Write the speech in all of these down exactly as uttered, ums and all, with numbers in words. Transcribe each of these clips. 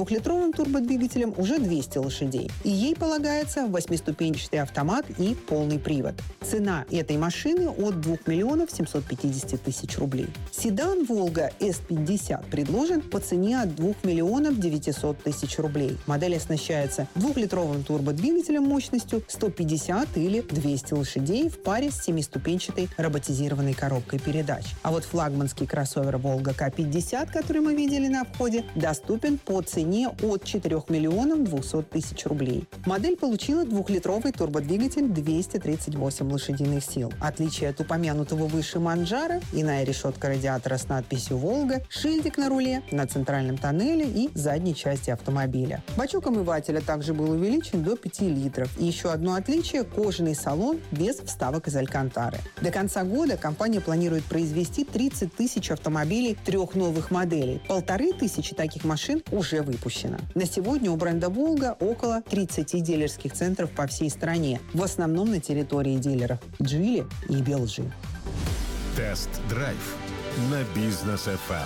двухлитровым турбодвигателем уже двести лошадей. И ей полагается восьмиступенчатый автомат и полный привод. Цена этой машины от двух миллионов семьсот пятьдесят тысяч рублей. Седан «Волга эс пятьдесят» предложен по цене от двух миллионов девятисот тысяч рублей. Модель оснащается двухлитровым турбодвигателем мощностью сто пятьдесят или двести лошадей в паре с семиступенчатой роботизированной коробкой передач. А вот флагманский кроссовер «Волга ка пятьдесят», который мы видели на входе, доступен по цене от четырёх миллионов двухсот тысяч рублей. Модель получила двухлитровый турбодвигатель двести тридцать восемь лошадиных сил. Отличие от упомянутого выше Манджаро – иная решетка радиатора с надписью «Волга», шильдик на руле, на центральном тоннеле и задней части автомобиля. Бачок омывателя также был увеличен до пяти литров. И еще одно отличие – кожаный салон без вставок из алькантары. До конца года компания планирует произвести тридцать тысяч автомобилей трех новых моделей. Полторы тысячи таких машин уже выпущено. На сегодня у бренда «Волга» около тридцати дилерских центров по всей стране, в основном на территории дилеров «Джили» и «Белджи». Тест-драйв на Бизнес эф эм.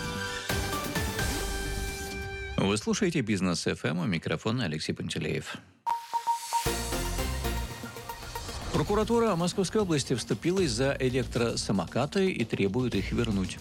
Вы слушаете Бизнес эф эм, у микрофона Алексей Пантелеев. Прокуратура Московской области вступилась за электросамокаты и требует их вернуть.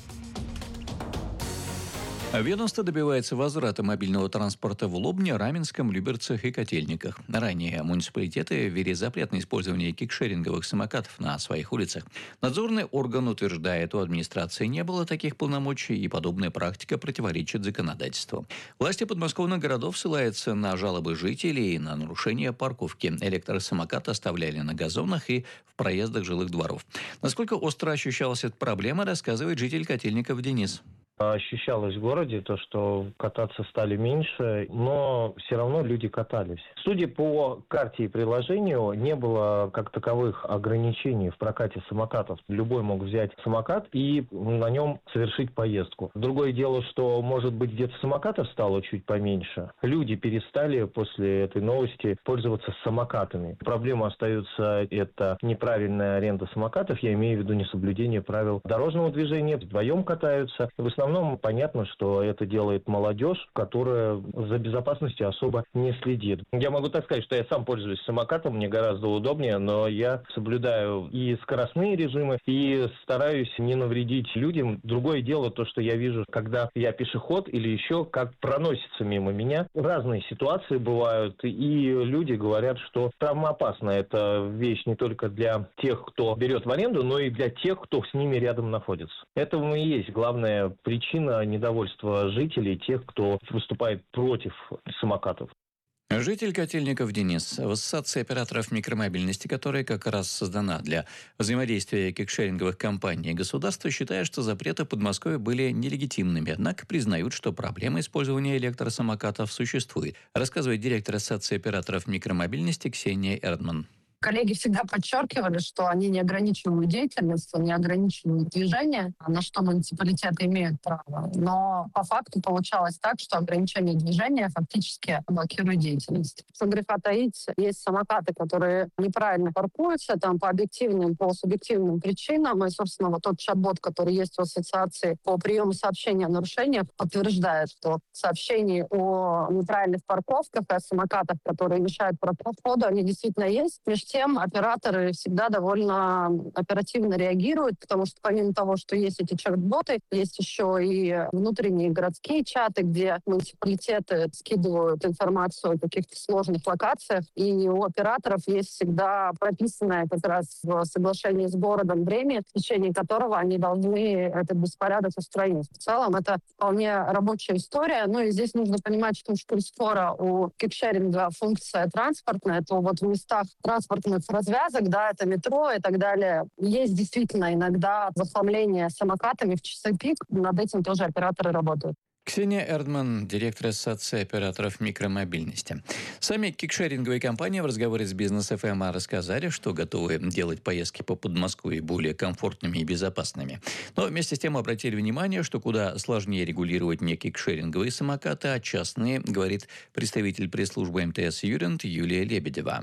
Ведомство добивается возврата мобильного транспорта в Лобне, Раменском, Люберцах и Котельниках. Ранее муниципалитеты ввели запрет на использование кикшеринговых самокатов на своих улицах. Надзорный орган утверждает, у администрации не было таких полномочий, и подобная практика противоречит законодательству. Власти подмосковных городов ссылаются на жалобы жителей на нарушение парковки. Электросамокаты оставляли на газонах и в проездах жилых дворов. Насколько остро ощущалась эта проблема, рассказывает житель Котельников Денис. Ощущалось в городе то, что кататься стали меньше, но все равно люди катались. Судя по карте и приложению, не было как таковых ограничений в прокате самокатов. Любой мог взять самокат и на нем совершить поездку. Другое дело, что, может быть, где-то самокатов стало чуть поменьше. Люди перестали после этой новости пользоваться самокатами. Проблема остается — это неправильная аренда самокатов. Я имею в виду несоблюдение правил дорожного движения. Вдвоем катаются. В основном В основном понятно, что это делает молодежь, которая за безопасностью особо не следит. Я могу так сказать, что я сам пользуюсь самокатом, мне гораздо удобнее, но я соблюдаю и скоростные режимы, и стараюсь не навредить людям. Другое дело то, что я вижу, когда я пешеход или еще как проносится мимо меня. Разные ситуации бывают, и люди говорят, что травмоопасна эта вещь не только для тех, кто берет в аренду, но и для тех, кто с ними рядом находится. Это и есть главная причина. Причина недовольства жителей, тех, кто выступает против самокатов. Житель Котельников Денис. В Ассоциации операторов микромобильности, которая как раз создана для взаимодействия кикшеринговых компаний, государство считает, что запреты в Подмосковье были нелегитимными, однако признают, что проблема использования электросамокатов существует, рассказывает директор Ассоциации операторов микромобильности Ксения Эрдман. Коллеги всегда подчеркивали, что они не ограничивают деятельность, не ограничивают движение, на что муниципалитеты имеют право. Но по факту получалось так, что ограничение движения фактически блокирует деятельность. Что греха таить, есть самокаты, которые неправильно паркуются там по объективным, по субъективным причинам. И, собственно, вот тот чат-бот, который есть в ассоциации по приему сообщений о нарушениях, подтверждает, что сообщений о неправильных парковках, о самокатах, которые мешают проходу, они действительно есть. Между тем, операторы всегда довольно оперативно реагируют, потому что помимо того, что есть эти чат-боты, есть еще и внутренние городские чаты, где муниципалитеты скидывают информацию о каких-то сложных локациях, и у операторов есть всегда прописанное как раз в соглашении с городом время, в течение которого они должны этот беспорядок устранить. В целом это вполне рабочая история. Ну и здесь нужно понимать, что коль скоро у кикшеринга функция транспортная, то вот в местах транспортных развязок, да, это метро и так далее, есть действительно иногда захламление самокатами в часы пик. Над этим тоже операторы работают. Ксения Эрдман, директор Ассоциации операторов микромобильности. Сами кикшеринговые компании в разговоре с Бизнес эф эм рассказали, что готовы делать поездки по Подмосковью более комфортными и безопасными. Но вместе с тем обратили внимание, что куда сложнее регулировать не кикшеринговые самокаты, а частные, говорит представитель пресс-службы эм тэ эс «Юрент» Юлия Лебедева.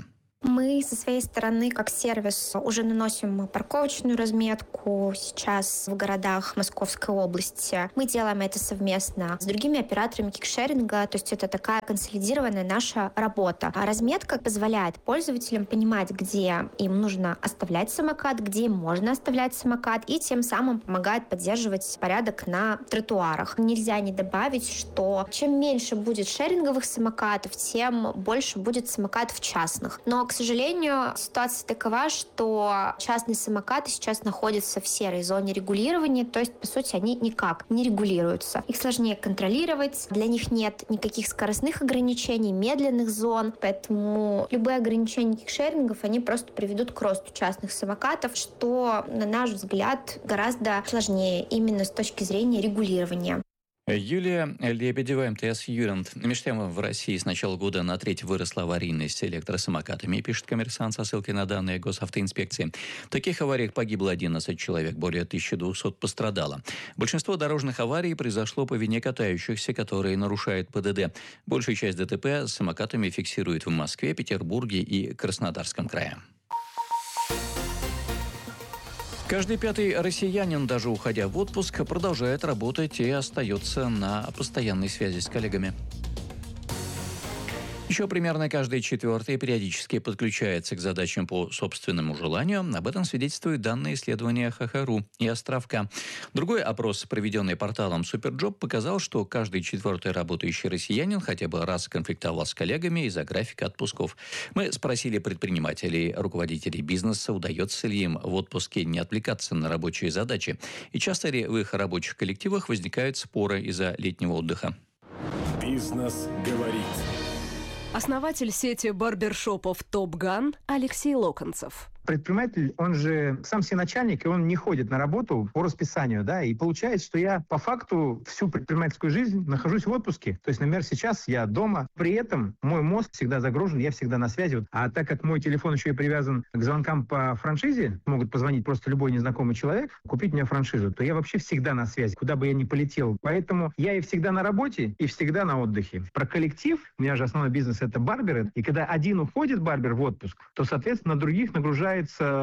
Мы со своей стороны, как сервис, уже наносим парковочную разметку сейчас в городах Московской области. Мы делаем это совместно с другими операторами кикшеринга, то есть это такая консолидированная наша работа. А разметка позволяет пользователям понимать, где им нужно оставлять самокат, где им можно оставлять самокат, и тем самым помогает поддерживать порядок на тротуарах. Нельзя не добавить, что чем меньше будет шеринговых самокатов, тем больше будет самокатов частных. Но, к сожалению, ситуация такова, что частные самокаты сейчас находятся в серой зоне регулирования, то есть, по сути, они никак не регулируются. Их сложнее контролировать, для них нет никаких скоростных ограничений, медленных зон, поэтому любые ограничения кикшерингов, они просто приведут к росту частных самокатов, что, на наш взгляд, гораздо сложнее именно с точки зрения регулирования. Юлия Лебедева, МТС Юрент. Между тем, в России с начала года на треть выросла аварийность с электросамокатами, пишет «Коммерсант» со ссылкой на данные госавтоинспекции. В таких авариях погибло одиннадцать человек, более тысяча двести пострадало. Большинство дорожных аварий произошло по вине катающихся, которые нарушают ПДД. Большая часть ДТП с самокатами фиксирует в Москве, Петербурге и Краснодарском крае. Каждый пятый россиянин, даже уходя в отпуск, продолжает работать и остается на постоянной связи с коллегами. Еще примерно каждый четвертый периодически подключается к задачам по собственному желанию. Об этом свидетельствуют данные исследования ХХРУ и Островка. Другой опрос, проведенный порталом Суперджоп, показал, что каждый четвертый работающий россиянин хотя бы раз конфликтовал с коллегами из-за графика отпусков. Мы спросили предпринимателей, руководителей бизнеса, удается ли им в отпуске не отвлекаться на рабочие задачи, и часто ли в их рабочих коллективах возникают споры из-за летнего отдыха. Бизнес говорит. Основатель сети барбершопов «Топ-Ган» Алексей Локонцев. Предприниматель, он же сам себе начальник, и он не ходит на работу по расписанию, да, и получается, что я по факту всю предпринимательскую жизнь нахожусь в отпуске. То есть, например, сейчас я дома, при этом мой мозг всегда загружен, я всегда на связи. Вот. А так как мой телефон еще и привязан к звонкам по франшизе, могут позвонить просто любой незнакомый человек, купить мне франшизу, то я вообще всегда на связи, куда бы я ни полетел. Поэтому я и всегда на работе, и всегда на отдыхе. Про коллектив, у меня же основной бизнес — это барберы, и когда один уходит, барбер, в отпуск, то, соответственно, на других нагружается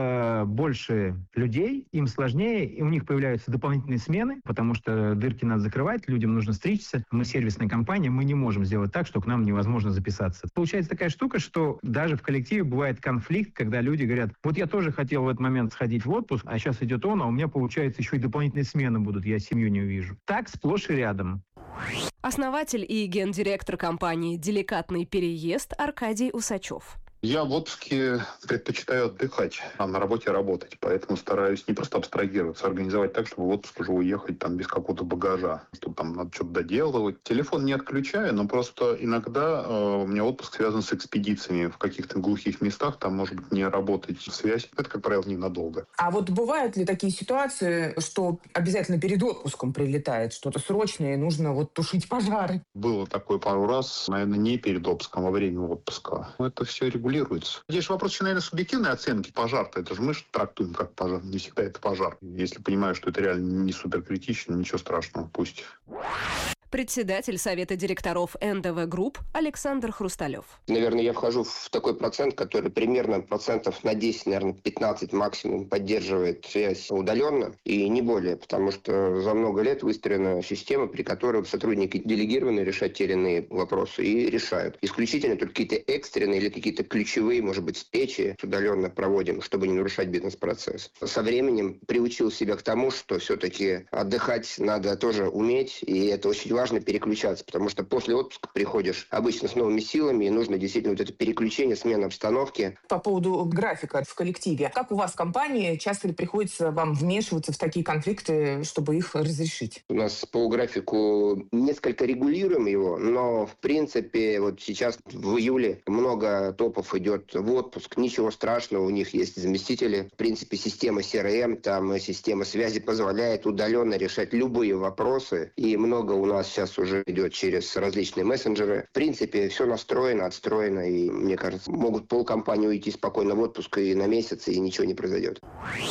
больше людей, им сложнее, и у них появляются дополнительные смены, потому что дырки надо закрывать, людям нужно стричься. Мы сервисная компания, мы не можем сделать так, что к нам невозможно записаться. Получается такая штука, что даже в коллективе бывает конфликт, когда люди говорят: вот я тоже хотел в этот момент сходить в отпуск, а сейчас идет он, а у меня, получается, еще и дополнительные смены будут, я семью не увижу. Так сплошь и рядом. Основатель и гендиректор компании «Деликатный переезд» Аркадий Усачев. Я в отпуске предпочитаю отдыхать, а на работе работать. Поэтому стараюсь не просто абстрагироваться, а организовать так, чтобы в отпуск уже уехать там без какого-то багажа, чтобы там надо что-то доделывать. Телефон не отключаю, но просто иногда э, у меня отпуск связан с экспедициями в каких-то глухих местах. Там может быть не работать связь. Это, как правило, ненадолго. А вот бывают ли такие ситуации, что обязательно перед отпуском прилетает что-то срочное, и нужно вот тушить пожары? Было такое пару раз, наверное, не перед отпуском, а во время отпуска. Это все регулируется. Здесь вопрос еще, наверное, субъективной оценки. Пожар-то, это же мы же трактуем как пожар. Не всегда это пожар. Если понимаю, что это реально не супер критично, ничего страшного, пусть. Председатель Совета директоров эн дэ вэ Групп Александр Хрусталев. Наверное, я вхожу в такой процент, который примерно процентов на десять, наверное, пятнадцать максимум поддерживает связь удаленно, и не более, потому что за много лет выстроена система, при которой сотрудники делегированы решать те или иные вопросы и решают. Исключительно только какие-то экстренные или какие-то ключевые, может быть, встречи удаленно проводим, чтобы не нарушать бизнес-процесс. Со временем приучил себя к тому, что все-таки отдыхать надо тоже уметь, и это очень важно переключаться, потому что после отпуска приходишь обычно с новыми силами, и нужно действительно вот это переключение, смена обстановки. По поводу графика в коллективе. Как у вас в компании, часто ли приходится вам вмешиваться в такие конфликты, чтобы их разрешить? У нас по графику несколько регулируем его, но в принципе вот сейчас в июле много топов идет в отпуск. Ничего страшного, у них есть заместители. В принципе, система си эр эм, там система связи позволяет удаленно решать любые вопросы, и много у нас сейчас уже идет через различные мессенджеры. В принципе, все настроено, отстроено, и, мне кажется, могут полкомпании уйти спокойно в отпуск и на месяц, и ничего не произойдет.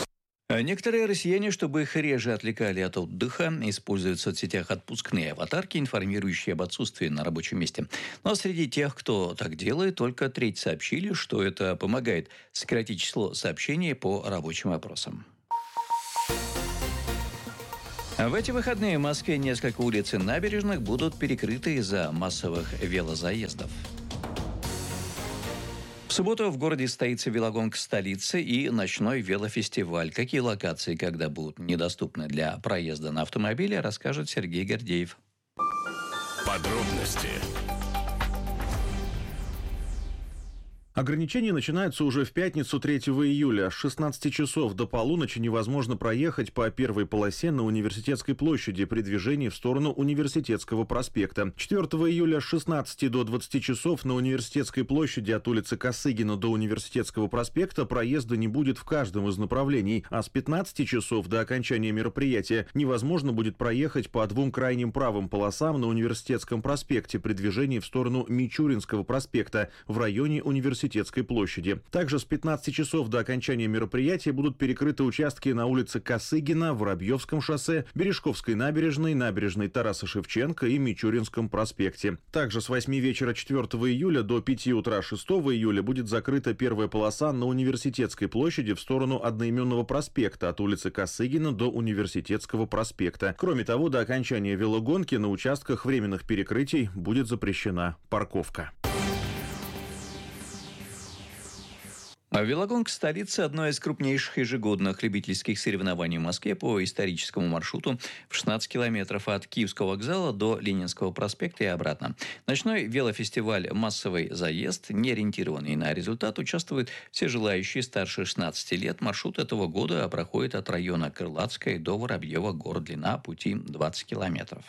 Некоторые россияне, чтобы их реже отвлекали от отдыха, используют в соцсетях отпускные аватарки, информирующие об отсутствии на рабочем месте. Но среди тех, кто так делает, только треть сообщили, что это помогает сократить число сообщений по рабочим вопросам. В эти выходные в Москве несколько улиц и набережных будут перекрыты из-за массовых велозаездов. В субботу в городе состоится велогонка столицы и ночной велофестиваль. Какие локации, когда будут недоступны для проезда на автомобиле, расскажет Сергей Гордеев. Подробности. Ограничения начинаются уже в пятницу третьего июля. С шестнадцати часов до полуночи невозможно проехать по первой полосе на Университетской площади при движении в сторону Университетского проспекта. четвёртого июля с шестнадцати до двадцати часов на Университетской площади от улицы Косыгина до Университетского проспекта проезда не будет в каждом из направлений, а с пятнадцати часов до окончания мероприятия невозможно будет проехать по двум крайним правым полосам на Университетском проспекте при движении в сторону Мичуринского проспекта в районе Университетской площади. Также с пятнадцати часов до окончания мероприятия будут перекрыты участки на улице Косыгина, Воробьевском шоссе, Бережковской набережной, набережной Тараса Шевченко и Мичуринском проспекте. Также с восьми вечера четвёртого июля до пяти утра шестого июля будет закрыта первая полоса на Университетской площади в сторону одноименного проспекта от улицы Косыгина до Университетского проспекта. Кроме того, до окончания велогонки на участках временных перекрытий будет запрещена парковка. А велогонка столицы – одно из крупнейших ежегодных любительских соревнований в Москве по историческому маршруту в шестнадцать километров от Киевского вокзала до Ленинского проспекта и обратно. Ночной велофестиваль «Массовый заезд», не ориентированный на результат, участвуют все желающие старше шестнадцати лет. Маршрут этого года проходит от района Крылатской до Воробьева гор. Длина пути двадцать километров.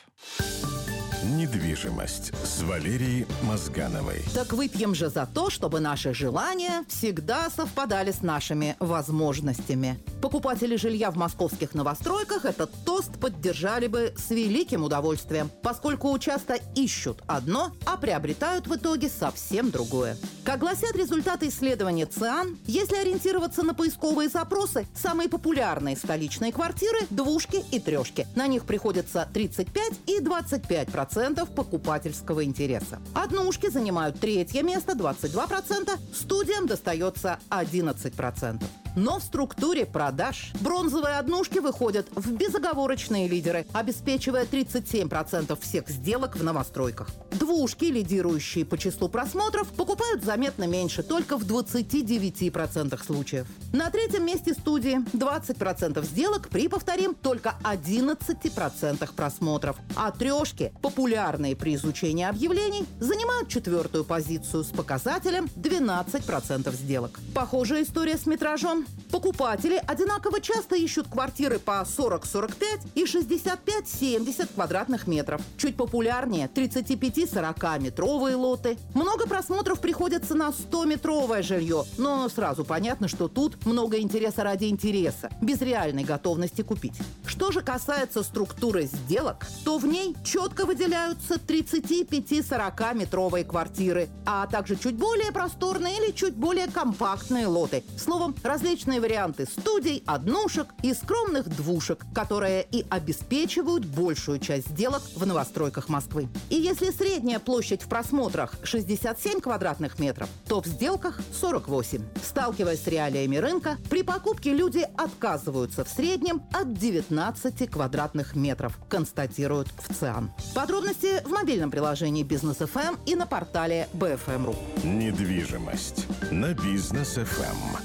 Недвижимость с Валерией Мозгановой. Так выпьем же за то, чтобы наши желания всегда совпадали с нашими возможностями. Покупатели жилья в московских новостройках этот тост поддержали бы с великим удовольствием, поскольку часто ищут одно, а приобретают в итоге совсем другое. Как гласят результаты исследования ЦИАН, если ориентироваться на поисковые запросы, самые популярные столичные квартиры – двушки и трешки. На них приходится тридцать пять и двадцать пять процентов покупательского интереса. Однушки занимают третье место, двадцать два процента, студиям достается одиннадцать процентов. Но в структуре продаж бронзовые однушки выходят в безоговорочные лидеры, обеспечивая тридцать семь процентов всех сделок в новостройках. Двушки, лидирующие по числу просмотров, покупают заметно меньше, только в двадцати девяти процентах случаев. На третьем месте студии двадцать процентов сделок при, повторим, только одиннадцати процентах просмотров. А трешки, популярные при изучении объявлений, занимают четвертую позицию с показателем двенадцать процентов сделок. Похожая история с метражом. Покупатели одинаково часто ищут квартиры по сорок сорок пять и шестьдесят пять семьдесят квадратных метров. Чуть популярнее тридцать пять сорок метровые лоты. Много просмотров приходится на стометровое жилье, но сразу понятно, что тут много интереса ради интереса, без реальной готовности купить. Что же касается структуры сделок, то в ней четко выделяются тридцать пять сорок метровые квартиры, а также чуть более просторные или чуть более компактные лоты. Словом, различные варианты студий, однушек и скромных двушек, которые и обеспечивают большую часть сделок в новостройках Москвы. И если средняя площадь в просмотрах шестьдесят семь квадратных метров, то в сделках сорок восемь. Сталкиваясь с реалиями рынка, при покупке люди отказываются в среднем от девятнадцати квадратных метров, констатируют в ЦИАН. Подробности в мобильном приложении Бизнес эф эм и на портале бэ эф эм точка ру. Недвижимость на Бизнес эф эм.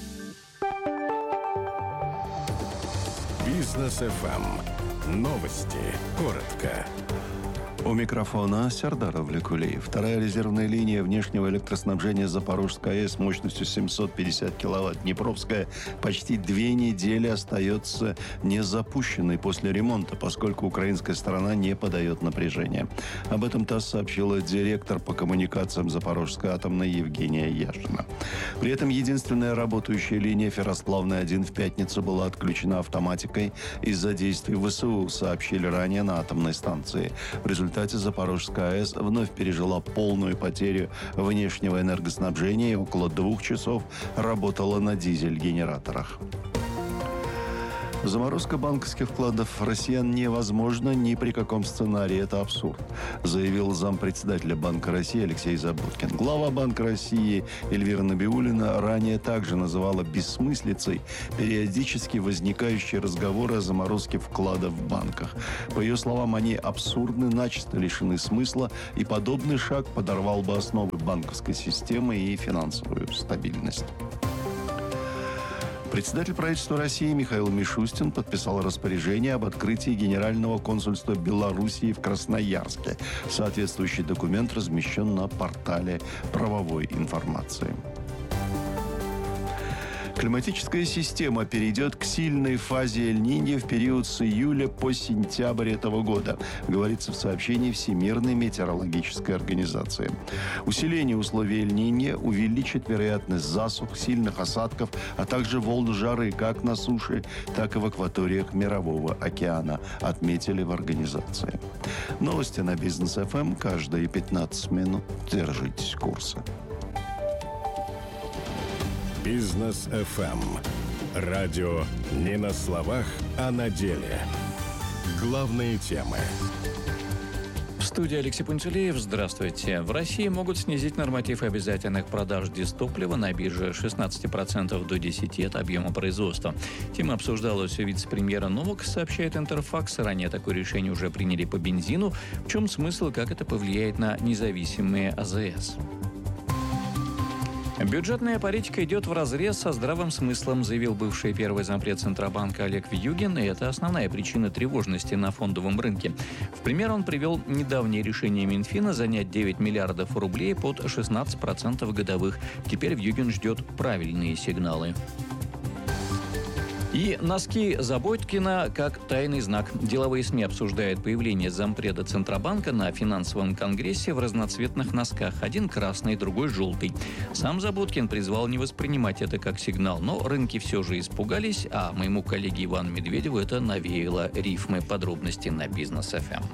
Бизнес эф эм. Новости. Коротко. У микрофона Сардар Авлекулиев. Вторая резервная линия внешнего электроснабжения Запорожской АЭС мощностью семьсот пятьдесят киловатт Днепровская почти две недели остается незапущенной после ремонта, поскольку украинская сторона не подает напряжение. Об этом ТАСС сообщила директор по коммуникациям Запорожской атомной Евгения Яшина. При этом единственная работающая линия Ферросплавная один в пятницу была отключена автоматикой из-за действий ВСУ, сообщили ранее на атомной станции. В результате В результате Запорожская АЭС вновь пережила полную потерю внешнего энергоснабжения и около двух часов работала на дизель-генераторах. Заморозка банковских вкладов россиян невозможна ни при каком сценарии. Это абсурд, заявил зампредседателя Банка России Алексей Забудкин. Глава Банка России Эльвира Набиуллина ранее также называла бессмыслицей периодически возникающие разговоры о заморозке вкладов в банках. По ее словам, они абсурдны, начисто лишены смысла, и подобный шаг подорвал бы основы банковской системы и финансовую стабильность. Председатель правительства России Михаил Мишустин подписал распоряжение об открытии Генерального консульства Белоруссии в Красноярске. Соответствующий документ размещен на портале правовой информации. Климатическая система перейдет к сильной фазе Эль-Ниньо в период с июля по сентябрь этого года, говорится в сообщении Всемирной метеорологической организации. Усиление условий Эль-Ниньо увеличит вероятность засух, сильных осадков, а также волн жары как на суше, так и в акваториях Мирового океана, отметили в организации. Новости на Бизнес эф эм каждые пятнадцать минут. Держитесь курса. Бизнес эф эм. Радио не на словах, а на деле. Главные темы. В студии Алексей Пунцелеев. Здравствуйте. В России могут снизить норматив обязательных продаж дистоплива на бирже с шестнадцати процентов до десяти процентов от объема производства. Тема обсуждалась у вице-премьера Новак, сообщает Интерфакс. Ранее такое решение уже приняли по бензину. В чем смысл, как это повлияет на независимые а зэ эс? Бюджетная политика идет вразрез со здравым смыслом, заявил бывший первый зампред Центробанка Олег Вьюгин, и это основная причина тревожности на фондовом рынке. В пример он привел недавнее решение Минфина занять девять миллиардов рублей под шестнадцать процентов годовых. Теперь Вьюгин ждет правильные сигналы. И носки Забойткина как тайный знак. Деловые СМИ обсуждают появление зампреда Центробанка на финансовом конгрессе в разноцветных носках. Один красный, другой желтый. Сам Забойткин призвал не воспринимать это как сигнал, но рынки все же испугались, а моему коллеге Ивану Медведеву это навеяло рифмы. Подробности на Бизнес эф эм.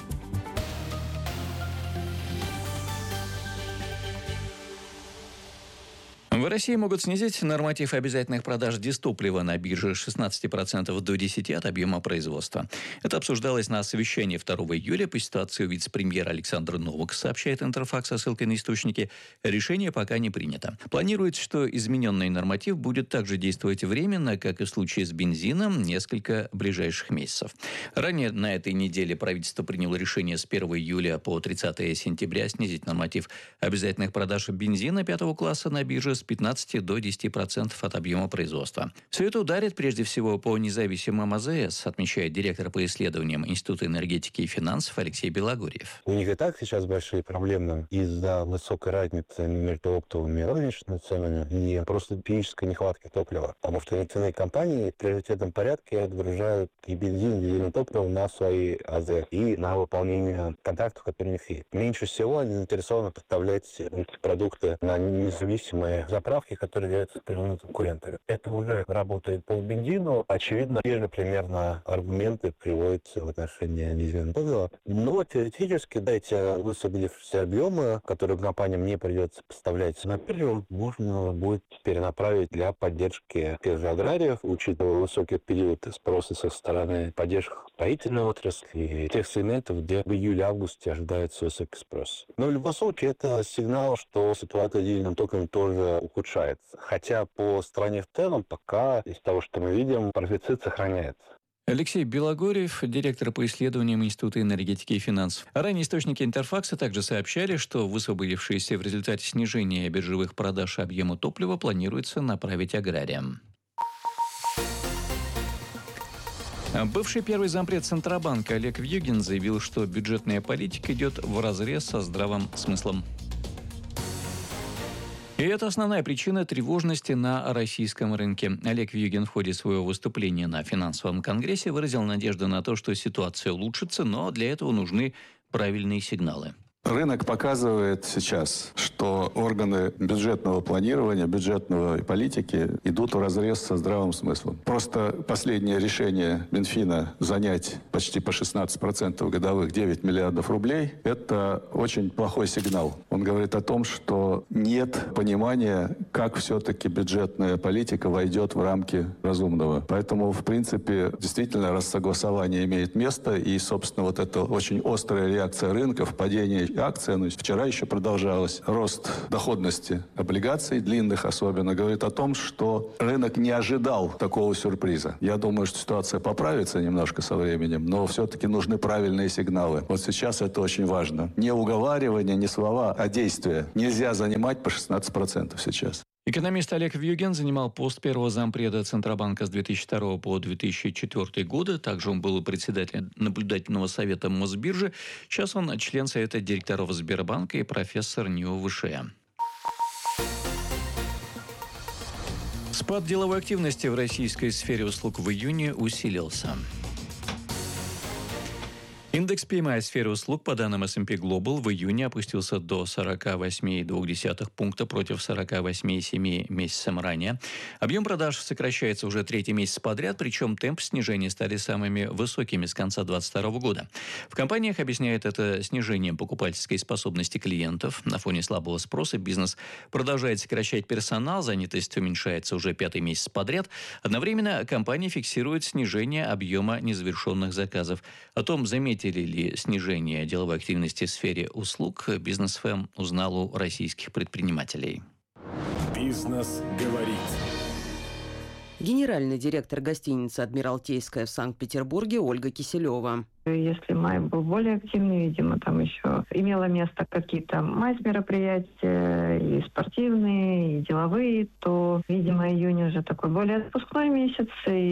В России могут снизить норматив обязательных продаж дистоплива на бирже с шестнадцати процентов до десяти процентов от объема производства. Это обсуждалось на совещании второго июля по ситуации у вице-премьера Александра Новак, сообщает Интерфакс со ссылкой на источники. Решение пока не принято. Планируется, что измененный норматив будет также действовать временно, как и в случае с бензином, несколько ближайших месяцев. Ранее на этой неделе правительство приняло решение с первого июля по тридцатое сентября снизить норматив обязательных продаж бензина пятого класса на бирже с пятнадцати до десяти процентов от объема производства. Все это ударит прежде всего по независимым а зэ эс, отмечает директор по исследованиям Института энергетики и финансов Алексей Белогорьев. У них и так сейчас большие проблемы из-за высокой разницы между оптовыми и розничными ценами и просто физической нехватки топлива. Потому что нефтяные компании в приоритетном порядке отгружают и бензин, и дизельное топливо на свои а зэ эс и на выполнение контрактов, которые у них есть. Меньше всего они заинтересованы поставлять продукты на независимые заправки, которые являются прямыми конкурентами. Это уже работает по бензину. Очевидно, те же примерно аргументы приводятся в отношении дизельного топлива. Но теоретически, да, эти высокие объемы, которые компаниям не придется поставлять на биржу, можно будет перенаправить для поддержки тех же аграриев, учитывая высокий период спроса со стороны поддержки строительной отрасли и тех сегментов, где в июле-августе ожидается высокий спрос. Но в любом случае это сигнал, что ситуация с дизельным топливом тоже ухудшается. Хотя по стране в целом пока из того, что мы видим, профицит сохраняется. Алексей Белогорьев, директор по исследованиям Института энергетики и финансов. Ранее источники Интерфакса также сообщали, что высвободившиеся в результате снижения биржевых продаж объема топлива планируется направить аграриям. Бывший первый зампред Центробанка Олег Вьюгин заявил, что бюджетная политика идет вразрез со здравым смыслом. И это основная причина тревожности на российском рынке. Олег Вьюгин в ходе своего выступления на финансовом конгрессе выразил надежду на то, что ситуация улучшится, но для этого нужны правильные сигналы. Рынок показывает сейчас, что органы бюджетного планирования, бюджетной политики идут вразрез со здравым смыслом. Просто последнее решение Минфина занять почти по шестнадцать процентов годовых девять миллиардов рублей – это очень плохой сигнал. Он говорит о том, что нет понимания, как все-таки бюджетная политика войдет в рамки разумного. Поэтому, в принципе, действительно, рассогласование имеет место, и, собственно, вот эта очень острая реакция рынков, падение акций, ну, вчера еще продолжалось, рост доходности облигаций, длинных особенно, говорит о том, что рынок не ожидал такого сюрприза. Я думаю, что ситуация поправится немножко со временем, но все-таки нужны правильные сигналы. Вот сейчас это очень важно. Не уговаривание, не слова, а действия. Нельзя занимать по шестнадцать процентов сейчас. Экономист Олег Вьюген занимал пост первого зампреда Центробанка с две тысячи второго по две тысячи четвёртый годы. Также он был председателем наблюдательного совета Мосбиржи. Сейчас он член совета директоров Сбербанка и профессор НИУ ВШЭ. Спад деловой активности в российской сфере услуг в июне усилился. Индекс пи эм ай сферы услуг по данным эс энд пи Global в июне опустился до сорок восемь целых две десятых пункта против сорок восемь целых семь месяцем ранее. Объем продаж сокращается уже третий месяц подряд, причем темп снижения стали самыми высокими с конца две тысячи двадцать второго года. В компаниях объясняют это снижением покупательской способности клиентов. На фоне слабого спроса бизнес продолжает сокращать персонал, занятость уменьшается уже пятый месяц подряд. Одновременно компания фиксирует снижение объема незавершенных заказов. О том, заметили ли снижение деловой активности в сфере услуг, Бизнес эф эм узнал у российских предпринимателей. Бизнес говорит. Генеральный директор гостиницы «Адмиралтейская» в Санкт-Петербурге Ольга Киселева. Если май был более активный, видимо, там еще имело место какие-то майс-мероприятия, и спортивные, и деловые, то, видимо, июнь уже такой более отпускной месяц,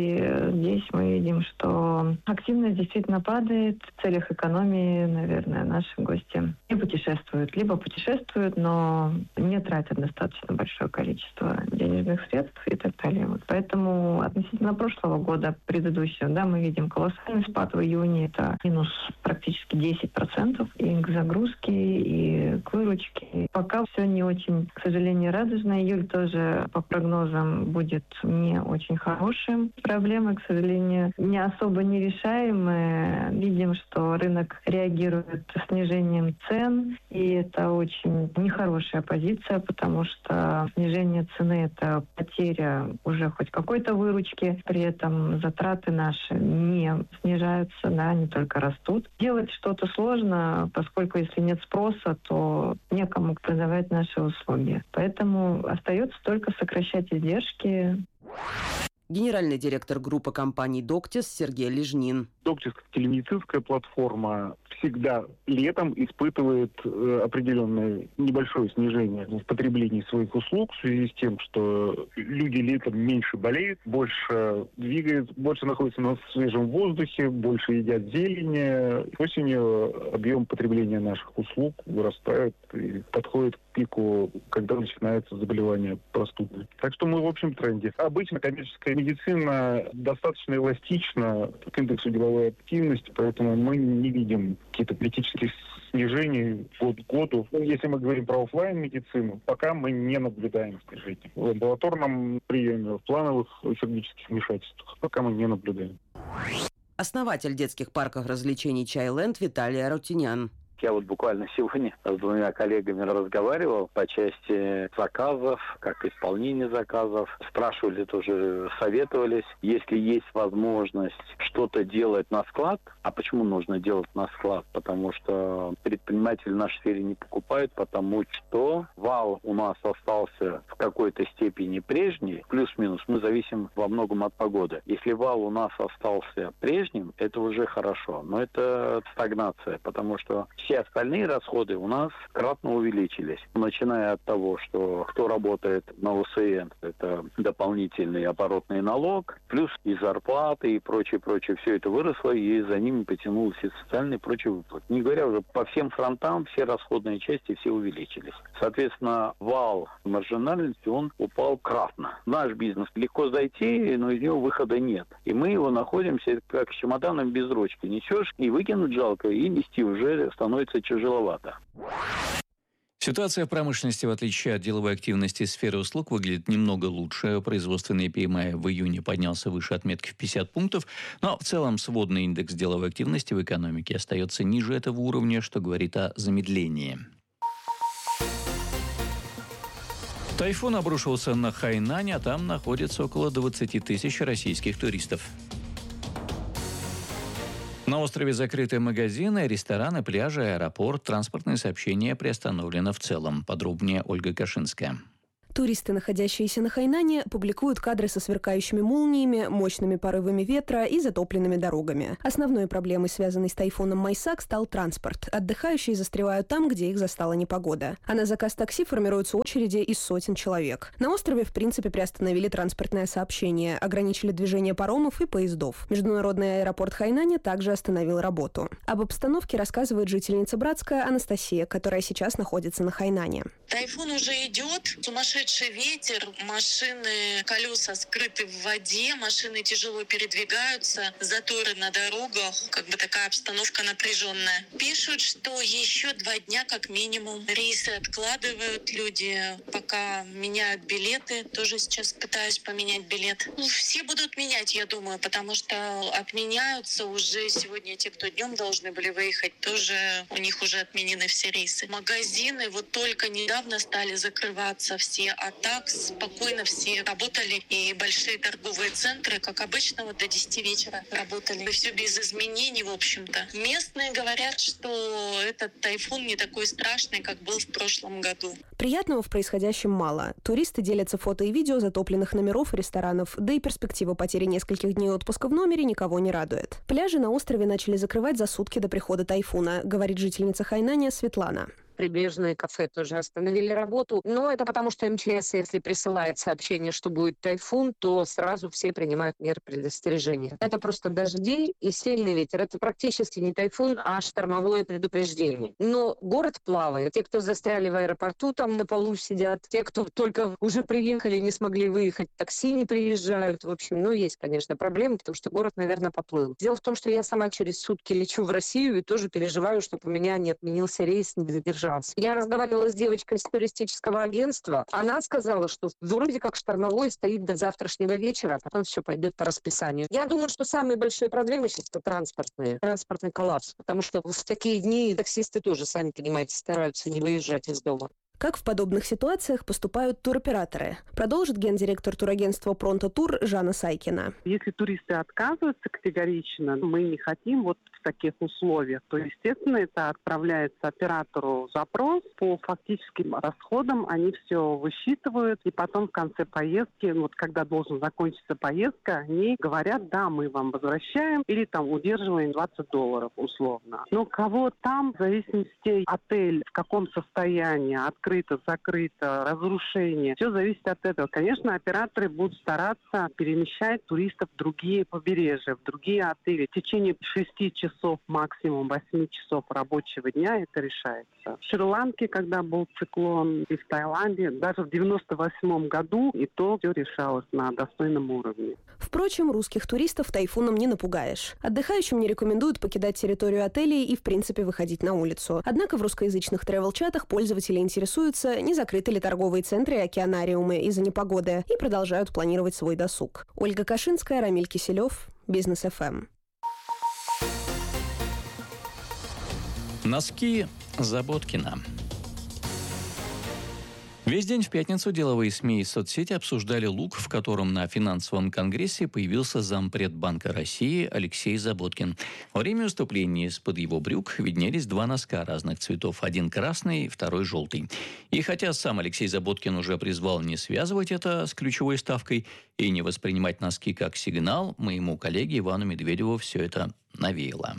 и здесь мы видим, что активность действительно падает. В целях экономии, наверное, наши гости не путешествуют, либо путешествуют, но не тратят достаточно большое количество денежных средств и так далее. Вот поэтому относительно прошлого года, предыдущего, да, мы видим колоссальный спад в июне. Это минус практически десять процентов и к загрузке, и к выручке. Пока все не очень, к сожалению, радужно. Июль тоже, по прогнозам, будет не очень хорошим. Проблемы, к сожалению, не особо нерешаемые. Видим, что рынок реагирует снижением цен, и это очень нехорошая позиция, потому что снижение цены — это потеря уже хоть какой-то выручки, при этом затраты наши не снижаются, да, не только растут. Делать что-то сложно, поскольку если нет спроса, то некому продавать наши услуги. Поэтому остается только сокращать издержки. Генеральный директор группы компаний «Доктис» Сергей Лежнин. «Доктис» как телемедицинская платформа всегда летом испытывает э, определенное небольшое снижение в потреблении своих услуг в связи с тем, что люди летом меньше болеют, больше двигаются, больше находятся на свежем воздухе, больше едят зелень. Осенью объем потребления наших услуг вырастает и подходит к пику, когда начинается заболевание простудой. Так что мы в общем тренде. Обычно коммерческая медицина достаточно эластична к индексу деловой активности, поэтому мы не видим какие-то критические снижения год к году. Если мы говорим про офлайн-медицину, пока мы не наблюдаем снижения. В амбулаторном приеме, в плановых хирургических вмешательствах пока мы не наблюдаем. Основатель детских парков развлечений «Чайленд» Виталий Арутюнян. Я вот буквально сегодня с двумя коллегами разговаривал по части заказов, как исполнение заказов. Спрашивали тоже, советовались, если есть возможность что-то делать на склад. А почему нужно делать на склад? Потому что предприниматели в нашей сфере не покупают, потому что вал у нас остался в какой-то степени прежний, плюс-минус. Мы зависим во многом от погоды. Если вал у нас остался прежним, это уже хорошо. Но это стагнация, потому что все остальные расходы у нас кратно увеличились. Начиная от того, что кто работает на о эс эн, это дополнительный оборотный налог, плюс и зарплаты, и прочее, прочее. Все это выросло, и за ними потянулось и социальные и прочие выплаты. Не говоря уже по всем фронтам, все расходные части все увеличились. Соответственно, вал маржинальности, он упал кратно. Наш бизнес легко зайти, но из него выхода нет. И мы его находимся как с чемоданом без ручки. Несешь, и выкинуть жалко, и нести уже становится тяжеловато. Ситуация в промышленности, в отличие от деловой активности сферы услуг, выглядит немного лучше. Производственный пи эм ай в июне поднялся выше отметки в пятьдесят пунктов, но в целом сводный индекс деловой активности в экономике остается ниже этого уровня, что говорит о замедлении. Тайфун обрушился на Хайнань, а там находится около двадцати тысяч российских туристов. На острове закрыты магазины, рестораны, пляжи, аэропорт. Транспортное сообщение приостановлено в целом. Подробнее Ольга Кашинская. Туристы, находящиеся на Хайнане, публикуют кадры со сверкающими молниями, мощными порывами ветра и затопленными дорогами. Основной проблемой, связанной с тайфуном Майсак, стал транспорт. Отдыхающие застревают там, где их застала непогода. А на заказ такси формируются очереди из сотен человек. На острове, в принципе, приостановили транспортное сообщение, ограничили движение паромов и поездов. Международный аэропорт Хайнаня также остановил работу. Об обстановке рассказывает жительница Братска Анастасия, которая сейчас находится на Хайнане. Тайфун уже идет, сумасшедший ветер, машины, колеса скрыты в воде, машины тяжело передвигаются, заторы на дорогах, как бы такая обстановка напряженная. Пишут, что еще два дня как минимум рейсы откладывают люди, пока меняют билеты. Тоже сейчас пытаюсь поменять билет. Ну, все будут менять, я думаю, потому что отменяются уже сегодня те, кто днем должны были выехать, тоже у них уже отменены все рейсы. Магазины вот только недавно стали закрываться все, а так спокойно все работали. И большие торговые центры, как обычно, вот до десяти вечера работали. И все без изменений, в общем-то. Местные говорят, что этот тайфун не такой страшный, как был в прошлом году. Приятного в происходящем мало. Туристы делятся фото и видео затопленных номеров и ресторанов, да и перспектива потери нескольких дней отпуска в номере никого не радует. Пляжи на острове начали закрывать за сутки до прихода тайфуна, говорит жительница Хайнаня Светлана. Прибрежные кафе тоже остановили работу. Но это потому, что эм че эс, если присылает сообщение, что будет тайфун, то сразу все принимают меры предостережения. Это просто дожди и сильный ветер. Это практически не тайфун, а штормовое предупреждение. Но город плавает. Те, кто застряли в аэропорту, там на полу сидят. Те, кто только уже приехали, не смогли выехать, такси не приезжают. В общем, ну, есть, конечно, проблемы, потому что город, наверное, поплыл. Дело в том, что я сама через сутки лечу в Россию и тоже переживаю, чтобы у меня не отменился рейс, не задержался. Я разговаривала с девочкой из туристического агентства. Она сказала, что вроде как штормовой стоит до завтрашнего вечера, а потом все пойдет по расписанию. Я думаю, что самые большие проблемы сейчас это транспортные. Транспортный коллапс. Потому что в такие дни таксисты тоже, сами понимаете, стараются не выезжать из дома. Как в подобных ситуациях поступают туроператоры? Продолжит гендиректор турагентства «Пронто Тур» Жанна Сайкина. Если туристы отказываются категорично, мы не хотим вот в таких условиях, то, естественно, это отправляется оператору запрос. По фактическим расходам они все высчитывают, и потом в конце поездки, вот когда должен закончиться поездка, они говорят, да, мы вам возвращаем, или там удерживаем двадцать долларов условно. Но кого там, в зависимости отель, в каком состоянии, открыто, закрыто, разрушение, все зависит от этого. Конечно, операторы будут стараться перемещать туристов в другие побережья, в другие отели. В течение шести часов часов, максимум восемь часов рабочего дня это решается. В Шри-Ланке, когда был циклон, и в Таиланде, даже в девяносто восьмом году и то все решалось на достойном уровне. Впрочем, русских туристов тайфуном не напугаешь. Отдыхающим не рекомендуют покидать территорию отелей и, в принципе, выходить на улицу. Однако в русскоязычных тревел-чатах пользователи интересуются, не закрыты ли торговые центры и океанариумы из-за непогоды, и продолжают планировать свой досуг. Ольга Кашинская, Рамиль Киселев, Бизнес эф эм. Носки Заботкина. Весь день в пятницу деловые СМИ и соцсети обсуждали лук, в котором на финансовом конгрессе появился зампред Банка России Алексей Заботкин. Во время выступления из-под его брюк виднелись два носка разных цветов. Один красный, второй желтый. И хотя сам Алексей Заботкин уже призвал не связывать это с ключевой ставкой и не воспринимать носки как сигнал, моему коллеге Ивану Медведеву все это навеяло.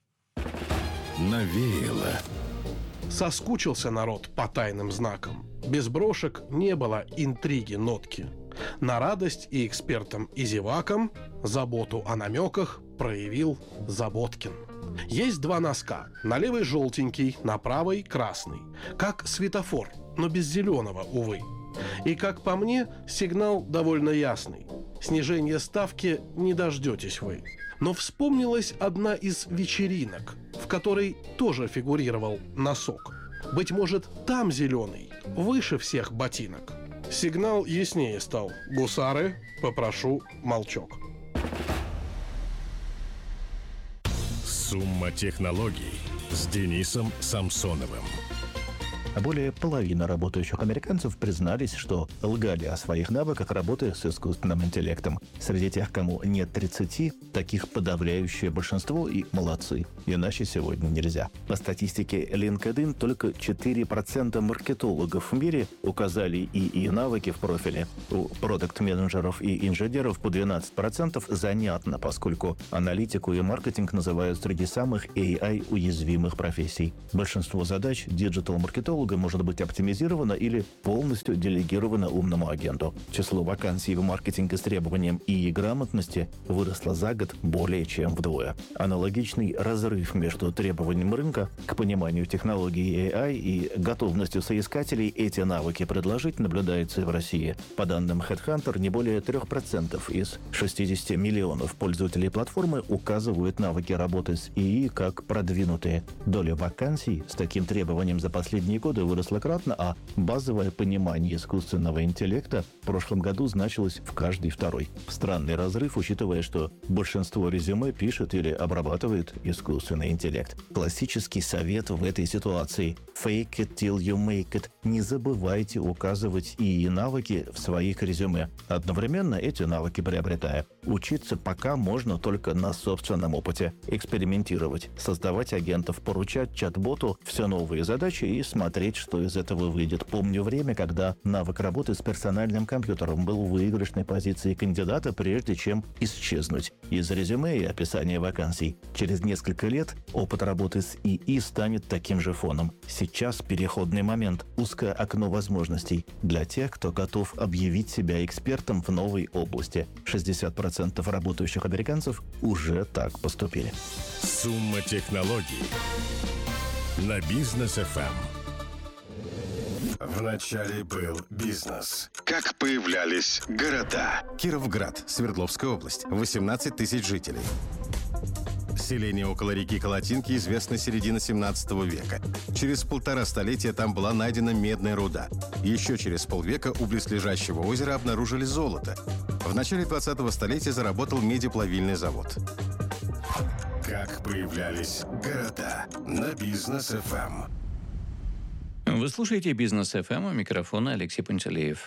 Навеяло. Соскучился народ по тайным знакам. Без брошек не было интриги нотки. На радость и экспертам, и зевакам заботу о намеках проявил Заботкин. Есть два носка. На левой желтенький, на правой красный. Как светофор, но без зеленого, увы. И, как по мне, сигнал довольно ясный. Снижения ставки не дождетесь вы. Но вспомнилась одна из вечеринок, в которой тоже фигурировал носок. Быть может, там зеленый, выше всех ботинок. Сигнал яснее стал. Гусары, попрошу молчок. Сумма технологий с Денисом Самсоновым. А более половины работающих американцев признались, что лгали о своих навыках работы с искусственным интеллектом. Среди тех, кому нет тридцати, таких подавляющее большинство и молодцы. Иначе сегодня нельзя. По статистике LinkedIn, только четыре процента маркетологов в мире указали ИИ навыки в профиле. У продакт-менеджеров и инженеров по двенадцать процентов занятно, поскольку аналитику и маркетинг называют среди самых эй ай-уязвимых профессий. Большинство задач диджитал-маркетолога может быть оптимизировано или полностью делегировано умному агенту. Число вакансий в маркетинге с требованием ИИ грамотности выросло за год более чем вдвое. Аналогичный разрыв между требованием рынка к пониманию технологий эй ай и готовностью соискателей эти навыки предложить наблюдается и в России. По данным HeadHunter, не более трех процентов из шестидесяти миллионов пользователей платформы указывают навыки работы с ИИ как продвинутые. Доля вакансий с таким требованием за последние годы выросла кратно, а базовое понимание искусственного интеллекта в прошлом году значилось в каждой второй. Странный разрыв, учитывая, что большинство резюме пишет или обрабатывает искусственный интеллект. Классический совет в этой ситуации – fake it till you make it. Не забывайте указывать ИИ навыки в своих резюме, одновременно эти навыки приобретая. Учиться пока можно только на собственном опыте. Экспериментировать, создавать агентов, поручать чат-боту все новые задачи и смотреть, что из этого выйдет. Помню время, когда навык работы с персональным компьютером был в выигрышной позиции кандидата, прежде чем исчезнуть из резюме и описания вакансий. Через несколько лет опыт работы с ИИ станет таким же фоном. Сейчас переходный момент, узкое окно возможностей для тех, кто готов объявить себя экспертом в новой области. шестьдесят процентов работающих американцев уже так поступили. Сумма технологий на Бизнес эф эм. Вначале был бизнес. Как появлялись города? Кировград, Свердловская область, восемнадцать тысяч жителей. Селение около реки Колотинки известно с середины семнадцатого века. Через полтора столетия там была найдена медная руда. Еще через полвека у близлежащего озера обнаружили золото. В начале двадцатого столетия заработал медиплавильный завод. Как появлялись города на Бизнес эф эм. Вы слушаете Бизнес эф эм, у микрофона Алексей Пантелеев.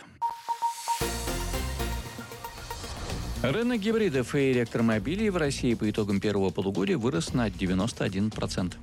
Рынок гибридов и электромобилей в России по итогам первого полугодия вырос на девяносто один процент.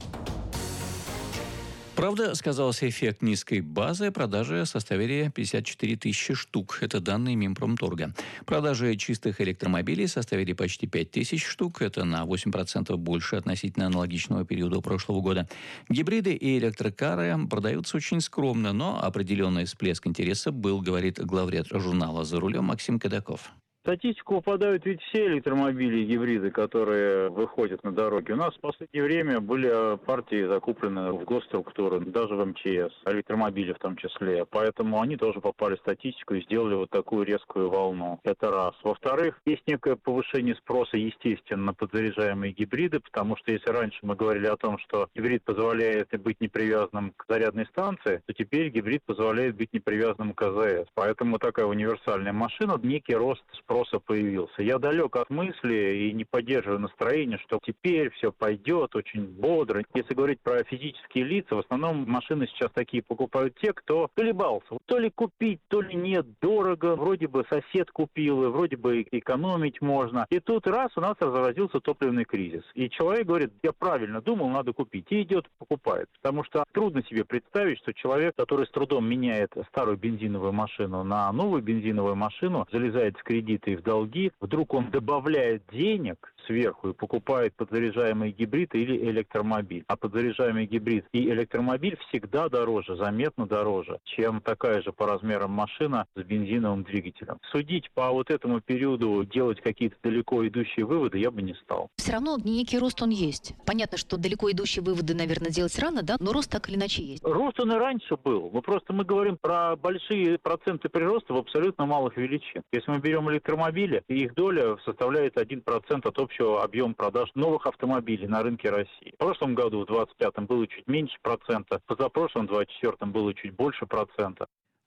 Правда, сказался эффект низкой базы, продажи составили пятьдесят четыре тысячи штук. Это данные Минпромторга. Продажи чистых электромобилей составили почти пять тысяч штук. Это на восемь процентов больше относительно аналогичного периода прошлого года. Гибриды и электрокары продаются очень скромно, но определенный всплеск интереса был, говорит главред журнала «За рулем» Максим Кадаков. В статистику попадают ведь все электромобили и гибриды, которые выходят на дороги. У нас в последнее время были партии закуплены в госструктуры, даже в эм че эс, электромобили в том числе. Поэтому они тоже попали в статистику и сделали вот такую резкую волну. Это раз. Во-вторых, есть некое повышение спроса, естественно, на подзаряжаемые гибриды, потому что если раньше мы говорили о том, что гибрид позволяет быть непривязанным к зарядной станции, то теперь гибрид позволяет быть непривязанным к а зэ эс. Поэтому такая универсальная машина, некий рост спроса спроса появился. Я далек от мысли и не поддерживаю настроение, что теперь все пойдет очень бодро. Если говорить про физические лица, в основном машины сейчас такие покупают те, кто колебался. То ли купить, то ли нет, дорого. Вроде бы сосед купил, и вроде бы экономить можно. И тут раз у нас разразился топливный кризис. И человек говорит, я правильно думал, надо купить. И идет, покупает. Потому что трудно себе представить, что человек, который с трудом меняет старую бензиновую машину на новую бензиновую машину, залезает в кредиты и в долги, вдруг он добавляет денег сверху и покупает подзаряжаемый гибрид или электромобиль. А подзаряжаемый гибрид и электромобиль всегда дороже, заметно дороже, чем такая же по размерам машина с бензиновым двигателем. Судить по вот этому периоду, делать какие-то далеко идущие выводы я бы не стал. Все равно некий рост он есть. Понятно, что далеко идущие выводы, наверное, делать рано, да, но рост так или иначе есть. Рост он и раньше был. Мы просто мы говорим про большие проценты прироста в абсолютно малых величин. Если мы берем электромобили, их доля составляет один процент от общего объема продаж новых автомобилей на рынке России. В прошлом году, в двадцать пятом, было чуть меньше процента, в позапрошлом, в двадцать четвёртом, было чуть больше процента.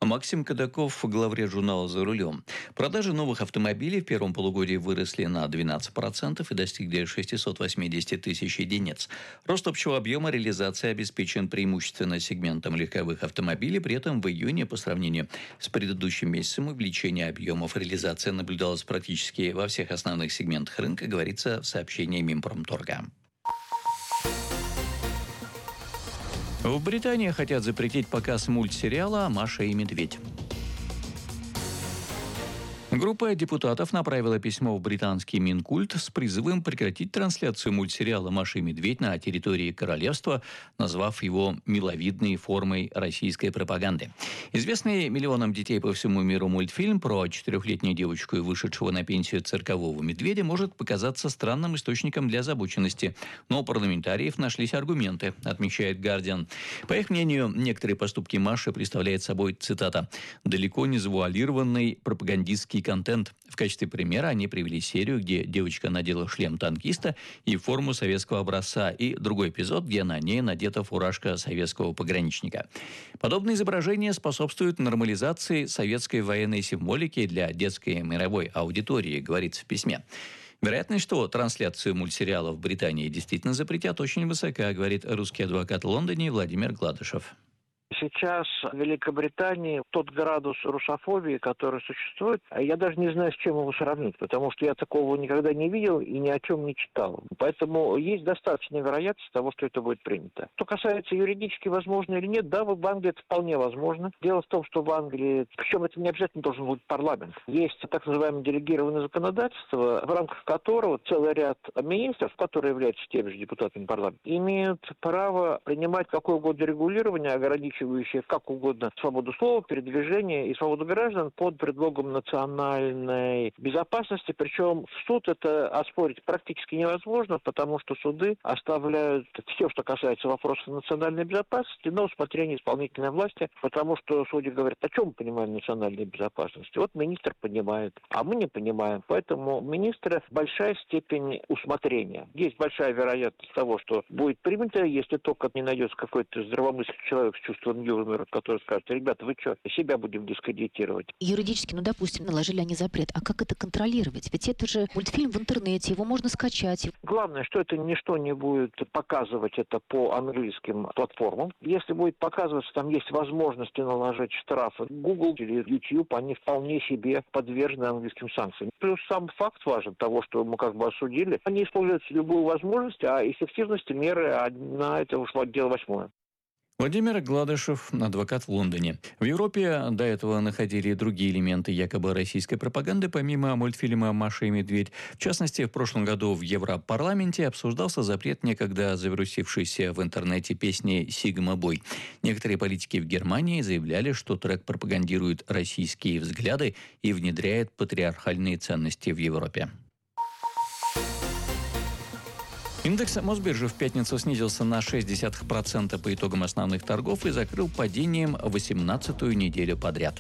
Максим Кадаков, главред журнала «За рулем». Продажи новых автомобилей в первом полугодии выросли на двенадцать процентов и достигли шестьсот восемьдесят тысяч единиц. Рост общего объема реализации обеспечен преимущественно сегментом легковых автомобилей. При этом в июне по сравнению с предыдущим месяцем увеличение объемов реализации наблюдалось практически во всех основных сегментах рынка, говорится в сообщении Минпромторга. В Британии хотят запретить показ мультсериала «Маша и медведь». Группа депутатов направила письмо в британский Минкульт с призывом прекратить трансляцию мультсериала «Маша и медведь» на территории королевства, назвав его миловидной формой российской пропаганды. Известный миллионам детей по всему миру мультфильм про четырехлетнюю девочку и вышедшего на пенсию циркового медведя может показаться странным источником для озабоченности. Но у парламентариев нашлись аргументы, отмечает «Гардиан». По их мнению, некоторые поступки Маши представляют собой, цитата, «далеко не завуалированный пропагандистский контент». В качестве примера они привели серию, где девочка надела шлем танкиста и форму советского образца, и другой эпизод, где на ней надета фуражка советского пограничника. Подобные изображения способствуют нормализации советской военной символики для детской мировой аудитории, говорится в письме. Вероятность, что трансляцию мультсериала в Британии действительно запретят, очень высока, говорит русский адвокат в Лондоне Владимир Гладышев. Сейчас в Великобритании тот градус русофобии, который существует, я даже не знаю, с чем его сравнить, потому что я такого никогда не видел и ни о чем не читал. Поэтому есть достаточная вероятность того, что это будет принято. Что касается юридически возможно или нет, да, в Англии это вполне возможно. Дело в том, что в Англии, причем это не обязательно должен быть парламент, есть так называемое делегированное законодательство, в рамках которого целый ряд министров, которые являются теми же депутатами парламента, имеют право принимать какое угодно регулирование, ограничивающее как угодно свободу слова, передвижения и свободу граждан под предлогом национальной безопасности. Причем в суд это оспорить практически невозможно, потому что суды оставляют все, что касается вопроса национальной безопасности, на усмотрение исполнительной власти, потому что судьи говорят, о чем мы понимаем национальной безопасности. Вот министр понимает, а мы не понимаем. Поэтому министра большая степень усмотрения. Есть большая вероятность того, что будет принято, если только не найдется какой-то здравомыслящий человек с чувством юмора, который скажет, ребята, вы что, себя будем дискредитировать? Юридически, ну, допустим, наложили они запрет. А как это контролировать? Ведь это же мультфильм в интернете, его можно скачать. Главное, что это ничто не будет показывать это по английским платформам. Если будет показываться, там есть возможности наложить штрафы. Google или YouTube, они вполне себе подвержены английским санкциям. Плюс сам факт важен того, что мы как бы осудили. Они используют любую возможность, а эффективности меры на это ушло дело восьмое. Владимир Гладышев, адвокат в Лондоне. В Европе до этого находили другие элементы якобы российской пропаганды, помимо мультфильма «Маша и медведь». В частности, в прошлом году в Европарламенте обсуждался запрет некогда завирусившейся в интернете песни «Сигма Бой». Некоторые политики в Германии заявляли, что трек пропагандирует российские взгляды и внедряет патриархальные ценности в Европе. Индекс Мосбиржи в пятницу снизился на ноль целых шесть десятых процента по итогам основных торгов и закрыл падением восемнадцатую неделю подряд.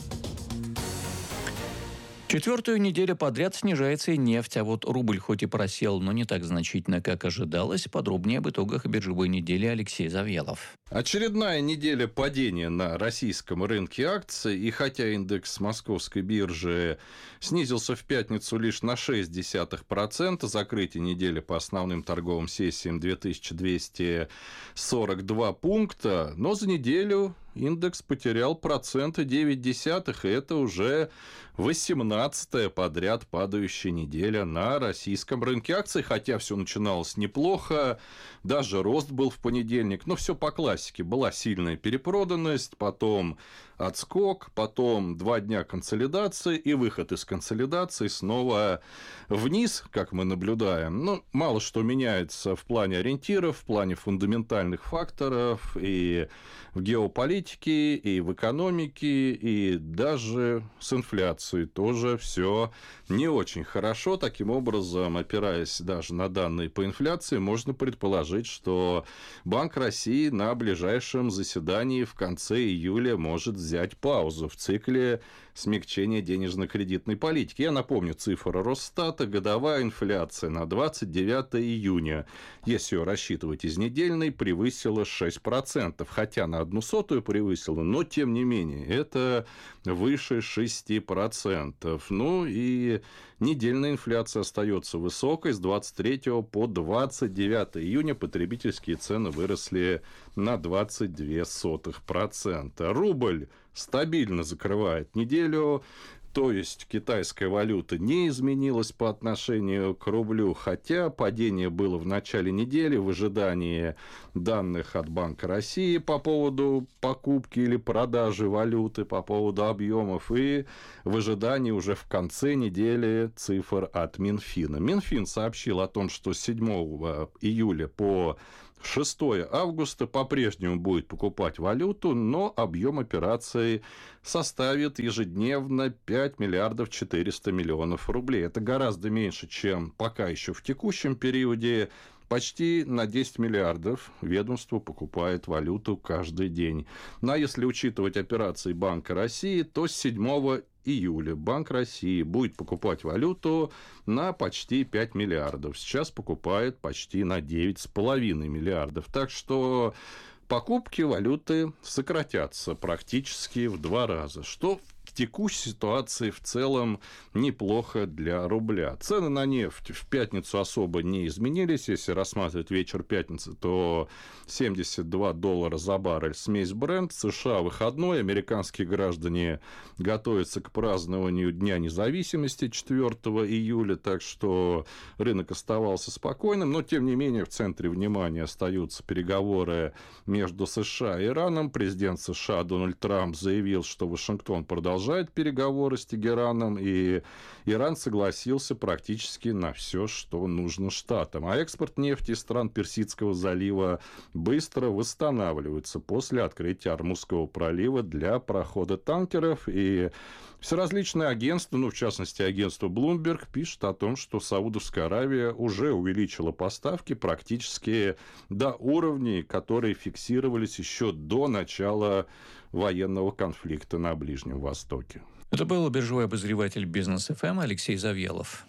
Четвертую неделю подряд снижается и нефть, а вот рубль хоть и просел, но не так значительно, как ожидалось. Подробнее об итогах биржевой недели Алексей Завьялов. Очередная неделя падения на российском рынке акций, и хотя индекс московской биржи снизился в пятницу лишь на шесть десятых процента, закрытие недели по основным торговым сессиям две тысячи двести сорок два пункта, но за неделю индекс потерял процента девять десятых, и это уже восемнадцатая подряд падающая неделя на российском рынке акций, хотя все начиналось неплохо, даже рост был в понедельник, но все по классике, была сильная перепроданность, потом отскок, потом два дня консолидации и выход из консолидации снова вниз, как мы наблюдаем. Ну, мало что меняется в плане ориентиров, в плане фундаментальных факторов и в геополитике, и в экономике, и даже с инфляцией тоже все не очень хорошо. Таким образом, опираясь даже на данные по инфляции, можно предположить, что Банк России на ближайшее ближайшем заседании в конце июля может взять паузу в цикле смягчения денежно-кредитной политики. Я напомню, цифра Росстата, годовая инфляция на двадцать девятое июня, если ее рассчитывать из недельной, превысила шесть процентов, хотя на одну сотую превысила, но тем не менее, это выше шести процентов. Ну и недельная инфляция остается высокой. С двадцать третьего по двадцать девятое июня потребительские цены выросли на двадцать два процента. Рубль стабильно закрывает неделю, то есть китайская валюта не изменилась по отношению к рублю, хотя падение было в начале недели в ожидании данных от Банка России по поводу покупки или продажи валюты, по поводу объемов, и в ожидании уже в конце недели цифр от Минфина. Минфин сообщил о том, что с седьмого июля по шестого августа по-прежнему будет покупать валюту, но объем операций составит ежедневно пять миллиардов четыреста миллионов рублей. Это гораздо меньше, чем пока еще в текущем периоде. Почти на десять миллиардов ведомство покупает валюту каждый день. Ну а если учитывать операции Банка России, то с седьмого июля Банк России будет покупать валюту на почти пять миллиардов. Сейчас покупает почти на девять с половиной миллиардов. Так что покупки валюты сократятся практически в два раза, что в текущей ситуации в целом неплохо для рубля. Цены на нефть в пятницу особо не изменились. Если рассматривать вечер пятницы, то семьдесят два доллара за баррель смесь Brent. В США выходной. Американские граждане готовятся к празднованию Дня независимости четвёртого июля, так что рынок оставался спокойным. Но, тем не менее, в центре внимания остаются переговоры между США и Ираном. Президент США Дональд Трамп заявил, что Вашингтон продолжает переговоры с Тегераном, и Иран согласился практически на все, что нужно штатам. А экспорт нефти из стран Персидского залива быстро восстанавливается после открытия Ормузского пролива для прохода танкеров. И все различные агентства, ну, в частности, агентство Bloomberg, пишет о том, что Саудовская Аравия уже увеличила поставки практически до уровней, которые фиксировались еще до начала военного конфликта на Ближнем Востоке. Это был биржевой обозреватель Бизнес эф эм Алексей Завьялов.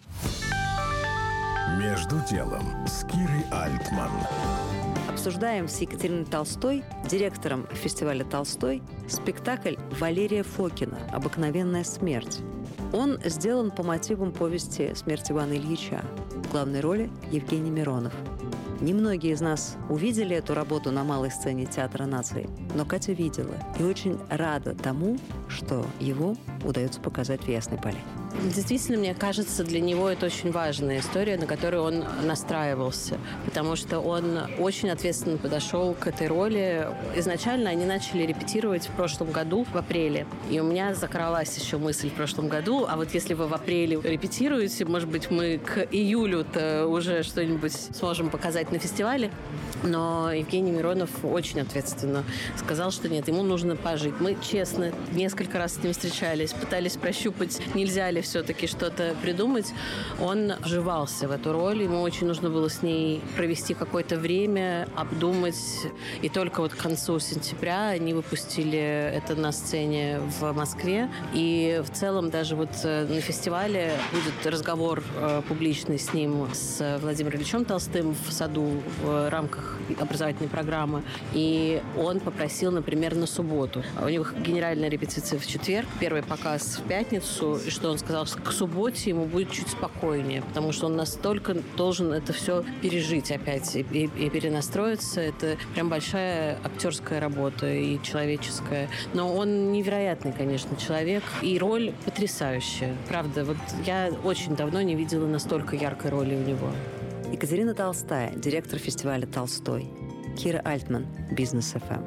Между делом с Кирой Альтман. Обсуждаем с Екатериной Толстой, директором фестиваля «Толстой», спектакль Валерия Фокина «Обыкновенная смерть». Он сделан по мотивам повести «Смерть Ивана Ильича». В главной роли Евгений Миронов. Немногие из нас увидели эту работу на малой сцене Театра нации, но Катя видела и очень рада тому, что его удается показать в Ясной Поляне. Действительно, мне кажется, для него это очень важная история, на которую он настраивался, потому что он очень ответственно подошел к этой роли. Изначально они начали репетировать в прошлом году, в апреле, и у меня закралась еще мысль в прошлом году, а вот если вы в апреле репетируете, может быть, мы к июлю-то уже что-нибудь сможем показать на фестивале. Но Евгений Миронов очень ответственно сказал, что нет, ему нужно пожить. Мы, честно, несколько раз с ним встречались, пытались прощупать, нельзя ли все-таки что-то придумать. Он вживался в эту роль, ему очень нужно было с ней провести какое-то время, обдумать. И только вот к концу сентября они выпустили это на сцене в Москве. И в целом даже вот на фестивале будет разговор публичный с ним, с Владимиром Ильичем Толстым в саду в рамках образовательной программы. И он попросил, например, на субботу. У них генеральная репетиция в четверг, первый показ в пятницу, и что он сказал, что к субботе ему будет чуть спокойнее, потому что он настолько должен это все пережить опять и, и, и перенастроиться. Это прям большая актерская работа и человеческая. Но он невероятный, конечно, человек, и роль потрясающая. Правда, вот я очень давно не видела настолько яркой роли у него. Екатерина Толстая, директор фестиваля «Толстой». Кира Альтман, Бизнес эф эм.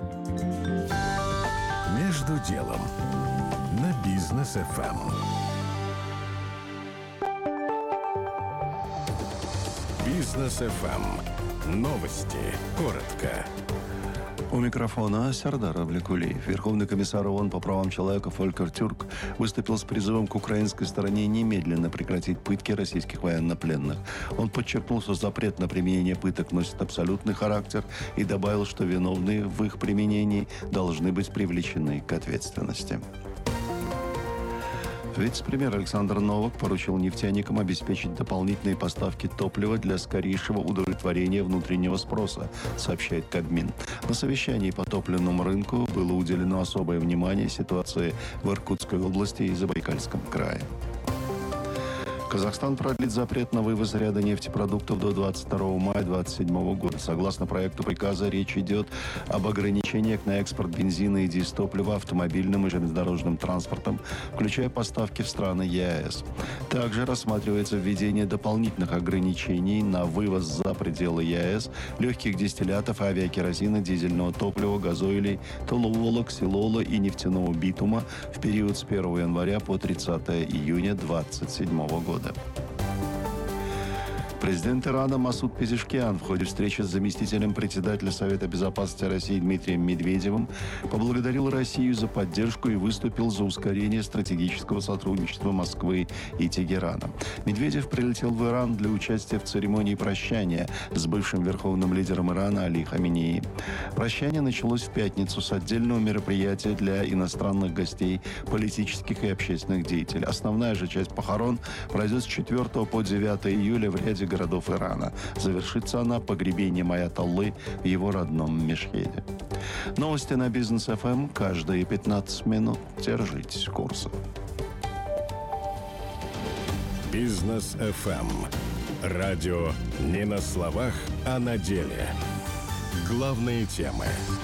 Между делом на Бизнес эф эм. Бизнес эф эм. Новости. Коротко. У микрофона Сардар Авликулиев. Верховный комиссар ООН по правам человека Фолькер Тюрк выступил с призывом к украинской стороне немедленно прекратить пытки российских военнопленных. Он подчеркнул, что запрет на применение пыток носит абсолютный характер и добавил, что виновные в их применении должны быть привлечены к ответственности. Вице-премьер Александр Новак поручил нефтяникам обеспечить дополнительные поставки топлива для скорейшего удовлетворения внутреннего спроса, сообщает Кабмин. На совещании по топливному рынку было уделено особое внимание ситуации в Иркутской области и Забайкальском крае. Казахстан продлит запрет на вывоз ряда нефтепродуктов до двадцать второго мая две тысячи двадцать седьмого года. Согласно проекту приказа, речь идет об ограничениях на экспорт бензина и дизтоплива автомобильным и железнодорожным транспортом, включая поставки в страны ЕАЭС. Также рассматривается введение дополнительных ограничений на вывоз за пределы ЕАЭС легких дистиллятов, авиакеросина, дизельного топлива, газоилей, толуола, ксилола и нефтяного битума в период с первого января по тридцатого июня две тысячи двадцать седьмого года. Президент Ирана Масуд Пезешкиан в ходе встречи с заместителем председателя Совета безопасности России Дмитрием Медведевым поблагодарил Россию за поддержку и выступил за ускорение стратегического сотрудничества Москвы и Тегерана. Медведев прилетел в Иран для участия в церемонии прощания с бывшим верховным лидером Ирана Али Хаменеи. Прощание началось в пятницу с отдельного мероприятия для иностранных гостей, политических и общественных деятелей. Основная же часть похорон пройдет с четвёртого по девятое июля в ряде городов Ирана. Завершится она погребением аятоллы в его родном Мешхеде. Новости на Бизнес эф эм каждые пятнадцать минут. Держитесь курса. Бизнес эф эм. Радио не на словах, а на деле. Главные темы.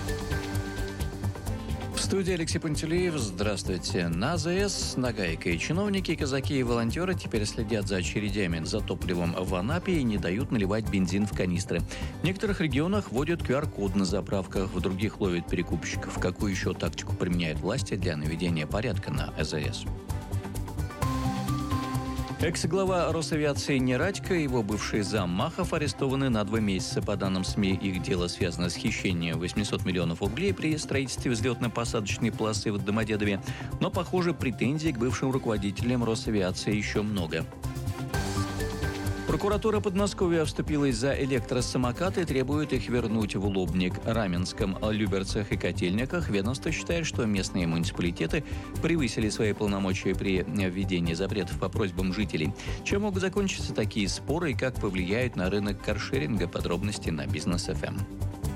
В студии Алексей Пантелеев. Здравствуйте. На АЗС Нагайка и чиновники, казаки и волонтеры теперь следят за очередями за топливом в Анапе и не дают наливать бензин в канистры. В некоторых регионах вводят ку ар код на заправках, в других ловят перекупщиков. Какую еще тактику применяют власти для наведения порядка на АЗС? Экс-глава Росавиации Нерадько и его бывший зам Махов арестованы на два месяца. По данным СМИ, их дело связано с хищением восемьсот миллионов рублей при строительстве взлетно-посадочной полосы в Домодедове. Но, похоже, претензий к бывшим руководителям Росавиации еще много. Прокуратура Подмосковья вступилась за электросамокаты и требует их вернуть в Лобник, Раменском, Люберцах и Котельниках. Ведомство считает, что местные муниципалитеты превысили свои полномочия при введении запретов по просьбам жителей. Чем могут закончиться такие споры и как повлияют на рынок каршеринга? Подробности на Бизнес эф эм.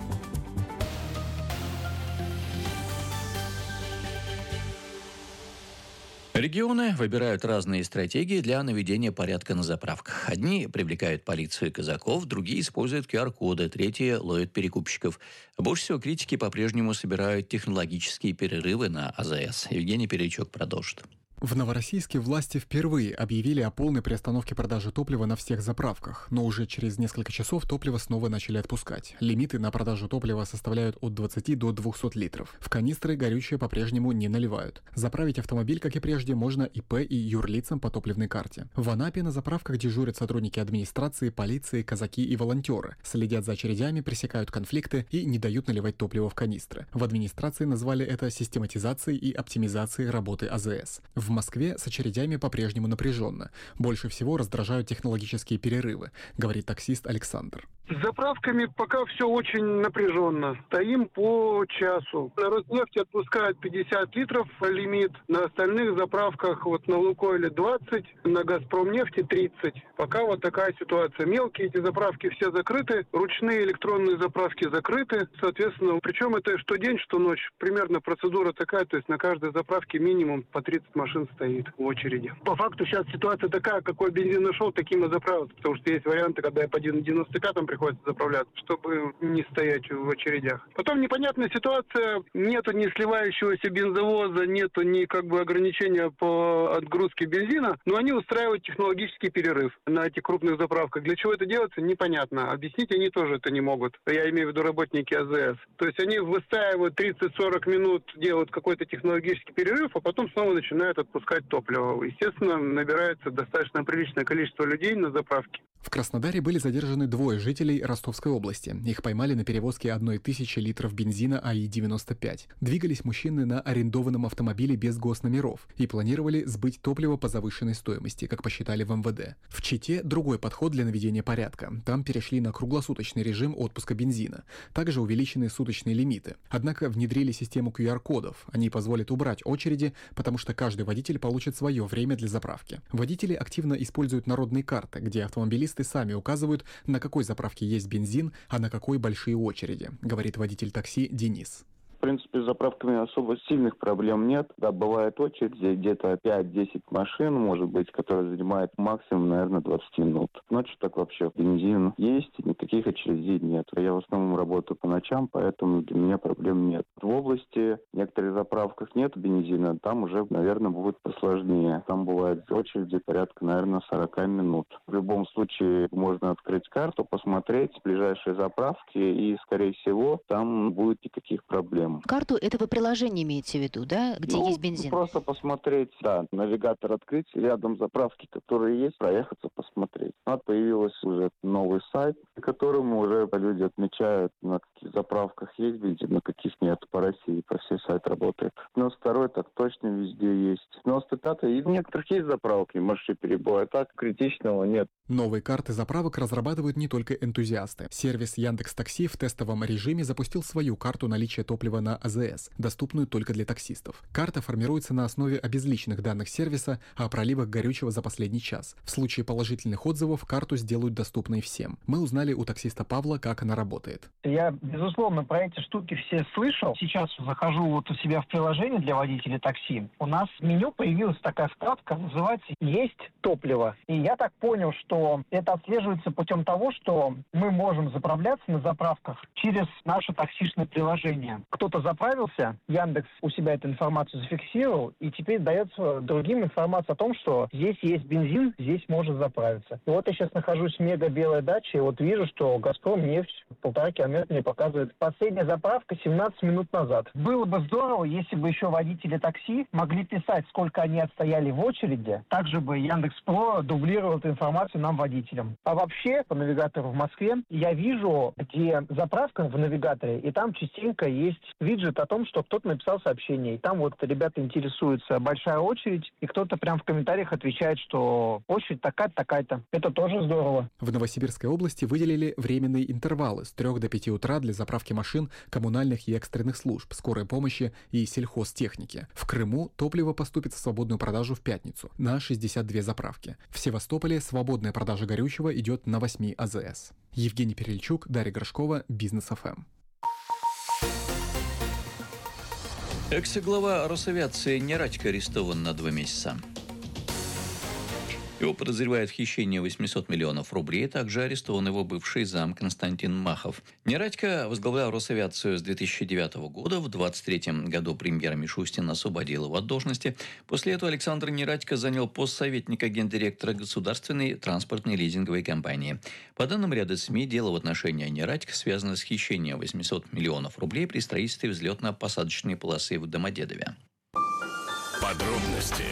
Регионы выбирают разные стратегии для наведения порядка на заправках. Одни привлекают полицию и казаков, другие используют ку ар коды, третьи ловят перекупщиков. Больше всего критики по-прежнему собирают технологические перерывы на АЗС. Евгений Перечук продолжит. В Новороссийске власти впервые объявили о полной приостановке продажи топлива на всех заправках, но уже через несколько часов топливо снова начали отпускать. Лимиты на продажу топлива составляют от двадцати до двухсот литров. В канистры горючее по-прежнему не наливают. Заправить автомобиль, как и прежде, можно ИП и юрлицам по топливной карте. В Анапе на заправках дежурят сотрудники администрации, полиции, казаки и волонтеры. Следят за очередями, пресекают конфликты и не дают наливать топливо в канистры. В администрации назвали это систематизацией и оптимизацией работы АЗС. В Москве с очередями по-прежнему напряженно. Больше всего раздражают технологические перерывы, говорит таксист Александр. С заправками пока все очень напряженно. Стоим по часу. На Роснефти отпускают пятьдесят литров лимит. На остальных заправках, вот на Лукойле двадцать, на Газпромнефти тридцать. Пока вот такая ситуация. Мелкие эти заправки все закрыты. Ручные электронные заправки закрыты. Соответственно, причем это что день, что ночь. Примерно процедура такая. То есть на каждой заправке минимум по тридцать машин стоит в очереди. По факту сейчас ситуация такая, какой бензин нашел, таким и заправиться. Потому что есть варианты, когда я по девяносто пятым приходится заправляться, чтобы не стоять в очередях. Потом непонятная ситуация. Нету ни сливающегося бензовоза, нету ни как бы ограничения по отгрузке бензина, но они устраивают технологический перерыв на этих крупных заправках. Для чего это делается, непонятно. Объяснить они тоже это не могут. Я имею в виду работники АЗС. То есть они выстаивают тридцать-сорок минут, делают какой-то технологический перерыв, а потом снова начинают отпускать топливо. Естественно, набирается достаточно приличное количество людей на заправке. В Краснодаре были задержаны двое жителей Ростовской области. Их поймали на перевозке одной тысячи литров бензина А И девяносто пять. Двигались мужчины на арендованном автомобиле без госномеров и планировали сбыть топливо по завышенной стоимости, как посчитали в Эм Вэ Дэ. В Чите другой подход для наведения порядка. Там перешли на круглосуточный режим отпуска бензина. Также увеличены суточные лимиты. Однако внедрили систему ку ар кодов. Они позволят убрать очереди, потому что каждый водитель получит свое время для заправки. Водители активно используют народные карты, где автомобилисты сами указывают, на какой заправке есть бензин, а на какой большие очереди, говорит водитель такси Денис. В принципе, с заправками особо сильных проблем нет. Да, бывает очередь, где-то пять-десять машин, может быть, которые занимают максимум, наверное, двадцать минут. Ночью так вообще бензин есть, никаких очередей нет. Я в основном работаю по ночам, поэтому для меня проблем нет. В области в некоторых заправках нет бензина, там уже, наверное, будет посложнее. Там бывают очереди порядка, наверное, сорок минут. В любом случае можно открыть карту, посмотреть ближайшие заправки, и, скорее всего, там будет никаких проблем. Карту это вы приложение имеете в виду, да, где ну, есть бензин? Просто посмотреть, да, навигатор открыть, рядом заправки, которые есть, проехаться, посмотреть. Вот появился уже новый сайт, на котором уже люди отмечают, на каких заправках есть бензин, на каких нет по России. По всей сайт работает. девяносто второй так точно везде есть. девяносто пятый и в некоторых есть заправки, марши перебоя, так критичного нет. Новые карты заправок разрабатывают не только энтузиасты. Сервис Яндекс.Такси в тестовом режиме запустил свою карту наличия топлива на А Зэ Эс, доступную только для таксистов. Карта формируется на основе обезличенных данных сервиса о проливах горючего за последний час. В случае положительных отзывов карту сделают доступной всем. Мы узнали у таксиста Павла, как она работает. Я, безусловно, про эти штуки все слышал. Сейчас захожу вот у себя в приложение для водителей такси. У нас в меню появилась такая вкладка, называется «Есть топливо». И я так понял, что это отслеживается путем того, что мы можем заправляться на заправках через наше таксишное приложение. Кто-то заправился, Яндекс у себя эту информацию зафиксировал, и теперь дается другим информация о том, что здесь есть бензин, здесь можно заправиться. И вот я сейчас нахожусь в мега-белой даче, и вот вижу, что «Газпром» нефть полтора километра мне показывает. Последняя заправка семнадцать минут назад. Было бы здорово, если бы еще водители такси могли писать, сколько они отстояли в очереди. Также бы Яндекс.Про дублировал эту информацию нам, водителям. А вообще, по навигатору в Москве, я вижу, где заправка в навигаторе, и там частенько есть виджет о том, что кто-то написал сообщение. И там вот ребята интересуются, большая очередь, и кто-то прям в комментариях отвечает, что очередь такая-то, такая-то. Это тоже здорово. В Новосибирской области выделили временные интервалы с трёх до пяти утра для заправки машин коммунальных и экстренных служб, скорой помощи и сельхозтехники. В Крыму топливо поступит в свободную продажу в пятницу на шестьдесят две заправки. В Севастополе свободная продажа горючего идет на восьми А Зэ Эс. Евгений Перельчук, Дарья Горшкова, Бизнес Эф Эм. Экс-глава Росавиации Нерадько арестован на два месяца. Его подозревают в хищении восемьсот миллионов рублей, также арестован его бывший зам Константин Махов. Нерадько возглавлял Росавиацию с две тысячи девятого года. В двадцать третьем году премьер Мишустин освободил его от должности. После этого Александр Нерадько занял пост советника гендиректора государственной транспортной лизинговой компании. По данным ряда СМИ, дело в отношении Нерадько связано с хищением восемьсот миллионов рублей при строительстве взлетно-посадочной полосы в Домодедове. Подробности.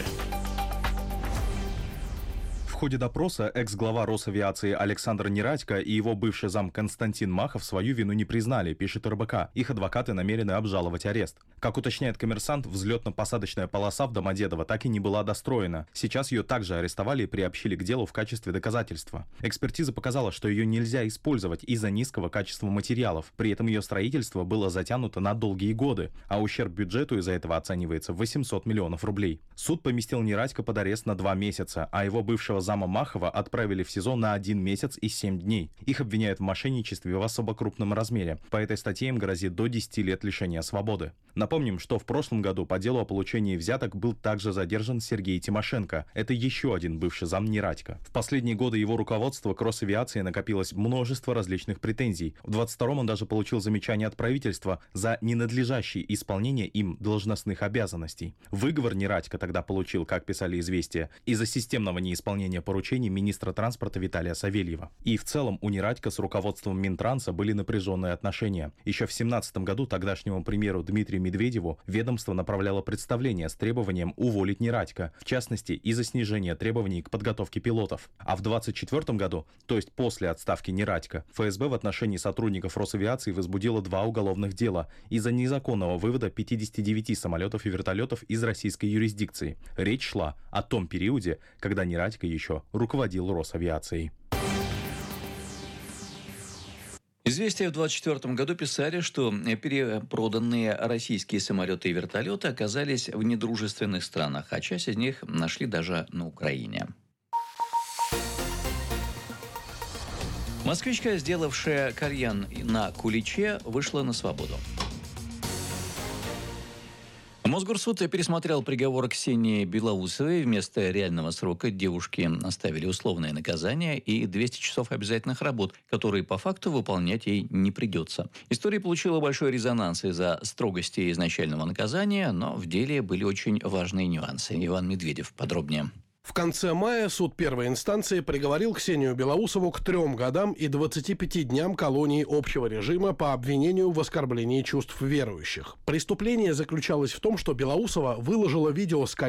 В ходе допроса экс-глава Росавиации Александр Нерадько и его бывший зам Константин Махов свою вину не признали, пишет Эр Бэ Ка. Их адвокаты намерены обжаловать арест. Как уточняет «Коммерсант», взлетно-посадочная полоса в Домодедово так и не была достроена. Сейчас ее также арестовали и приобщили к делу в качестве доказательства. Экспертиза показала, что ее нельзя использовать из-за низкого качества материалов. При этом ее строительство было затянуто на долгие годы, а ущерб бюджету из-за этого оценивается в восемьсот миллионов рублей. Суд поместил Нерадько под арест на два месяца, а его бывшего зама Махова отправили в СИЗО на один месяц и семь дней. Их обвиняют в мошенничестве в особо крупном размере. По этой статье им грозит до десяти лет лишения свободы. Напомним, что в прошлом году по делу о получении взяток был также задержан Сергей Тимошенко. Это еще один бывший зам Нерадько. В последние годы его руководства к Росавиации накопилось множество различных претензий. В двадцать втором он даже получил замечание от правительства за ненадлежащее исполнение им должностных обязанностей. Выговор Нерадько тогда получил, как писали «Известия», из-за системного неисполнения выполнения поручений министра транспорта Виталия Савельева. И в целом у Нерадько с руководством Минтранса были напряженные отношения. Еще в две тысячи семнадцатом году тогдашнему премьеру Дмитрию Медведеву ведомство направляло представление с требованием уволить Нерадько, в частности из-за снижения требований к подготовке пилотов. А в две тысячи двадцать четвёртом году, то есть после отставки Нерадько, ФСБ в отношении сотрудников Росавиации возбудило два уголовных дела из-за незаконного вывода пятидесяти девяти самолетов и вертолетов из российской юрисдикции. Речь шла о том периоде, когда Нерадько еще руководил Росавиацией. «Известия» в двадцать четвёртом году писали, что перепроданные российские самолеты и вертолеты оказались в недружественных странах, а часть из них нашли даже на Украине. Москвичка, сделавшая кальян на куличе, вышла на свободу. Мосгорсуд пересмотрел приговор Ксении Белоусовой. Вместо реального срока девушке оставили условное наказание и двести часов обязательных работ, которые по факту выполнять ей не придется. История получила большой резонанс из-за строгости изначального наказания, но в деле были очень важные нюансы. Иван Медведев подробнее. В конце мая суд первой инстанции приговорил Ксению Белоусову к трем годам и двадцати пяти дням колонии общего режима по обвинению в оскорблении чувств верующих. Преступление заключалось в том, что Белоусова выложила видео с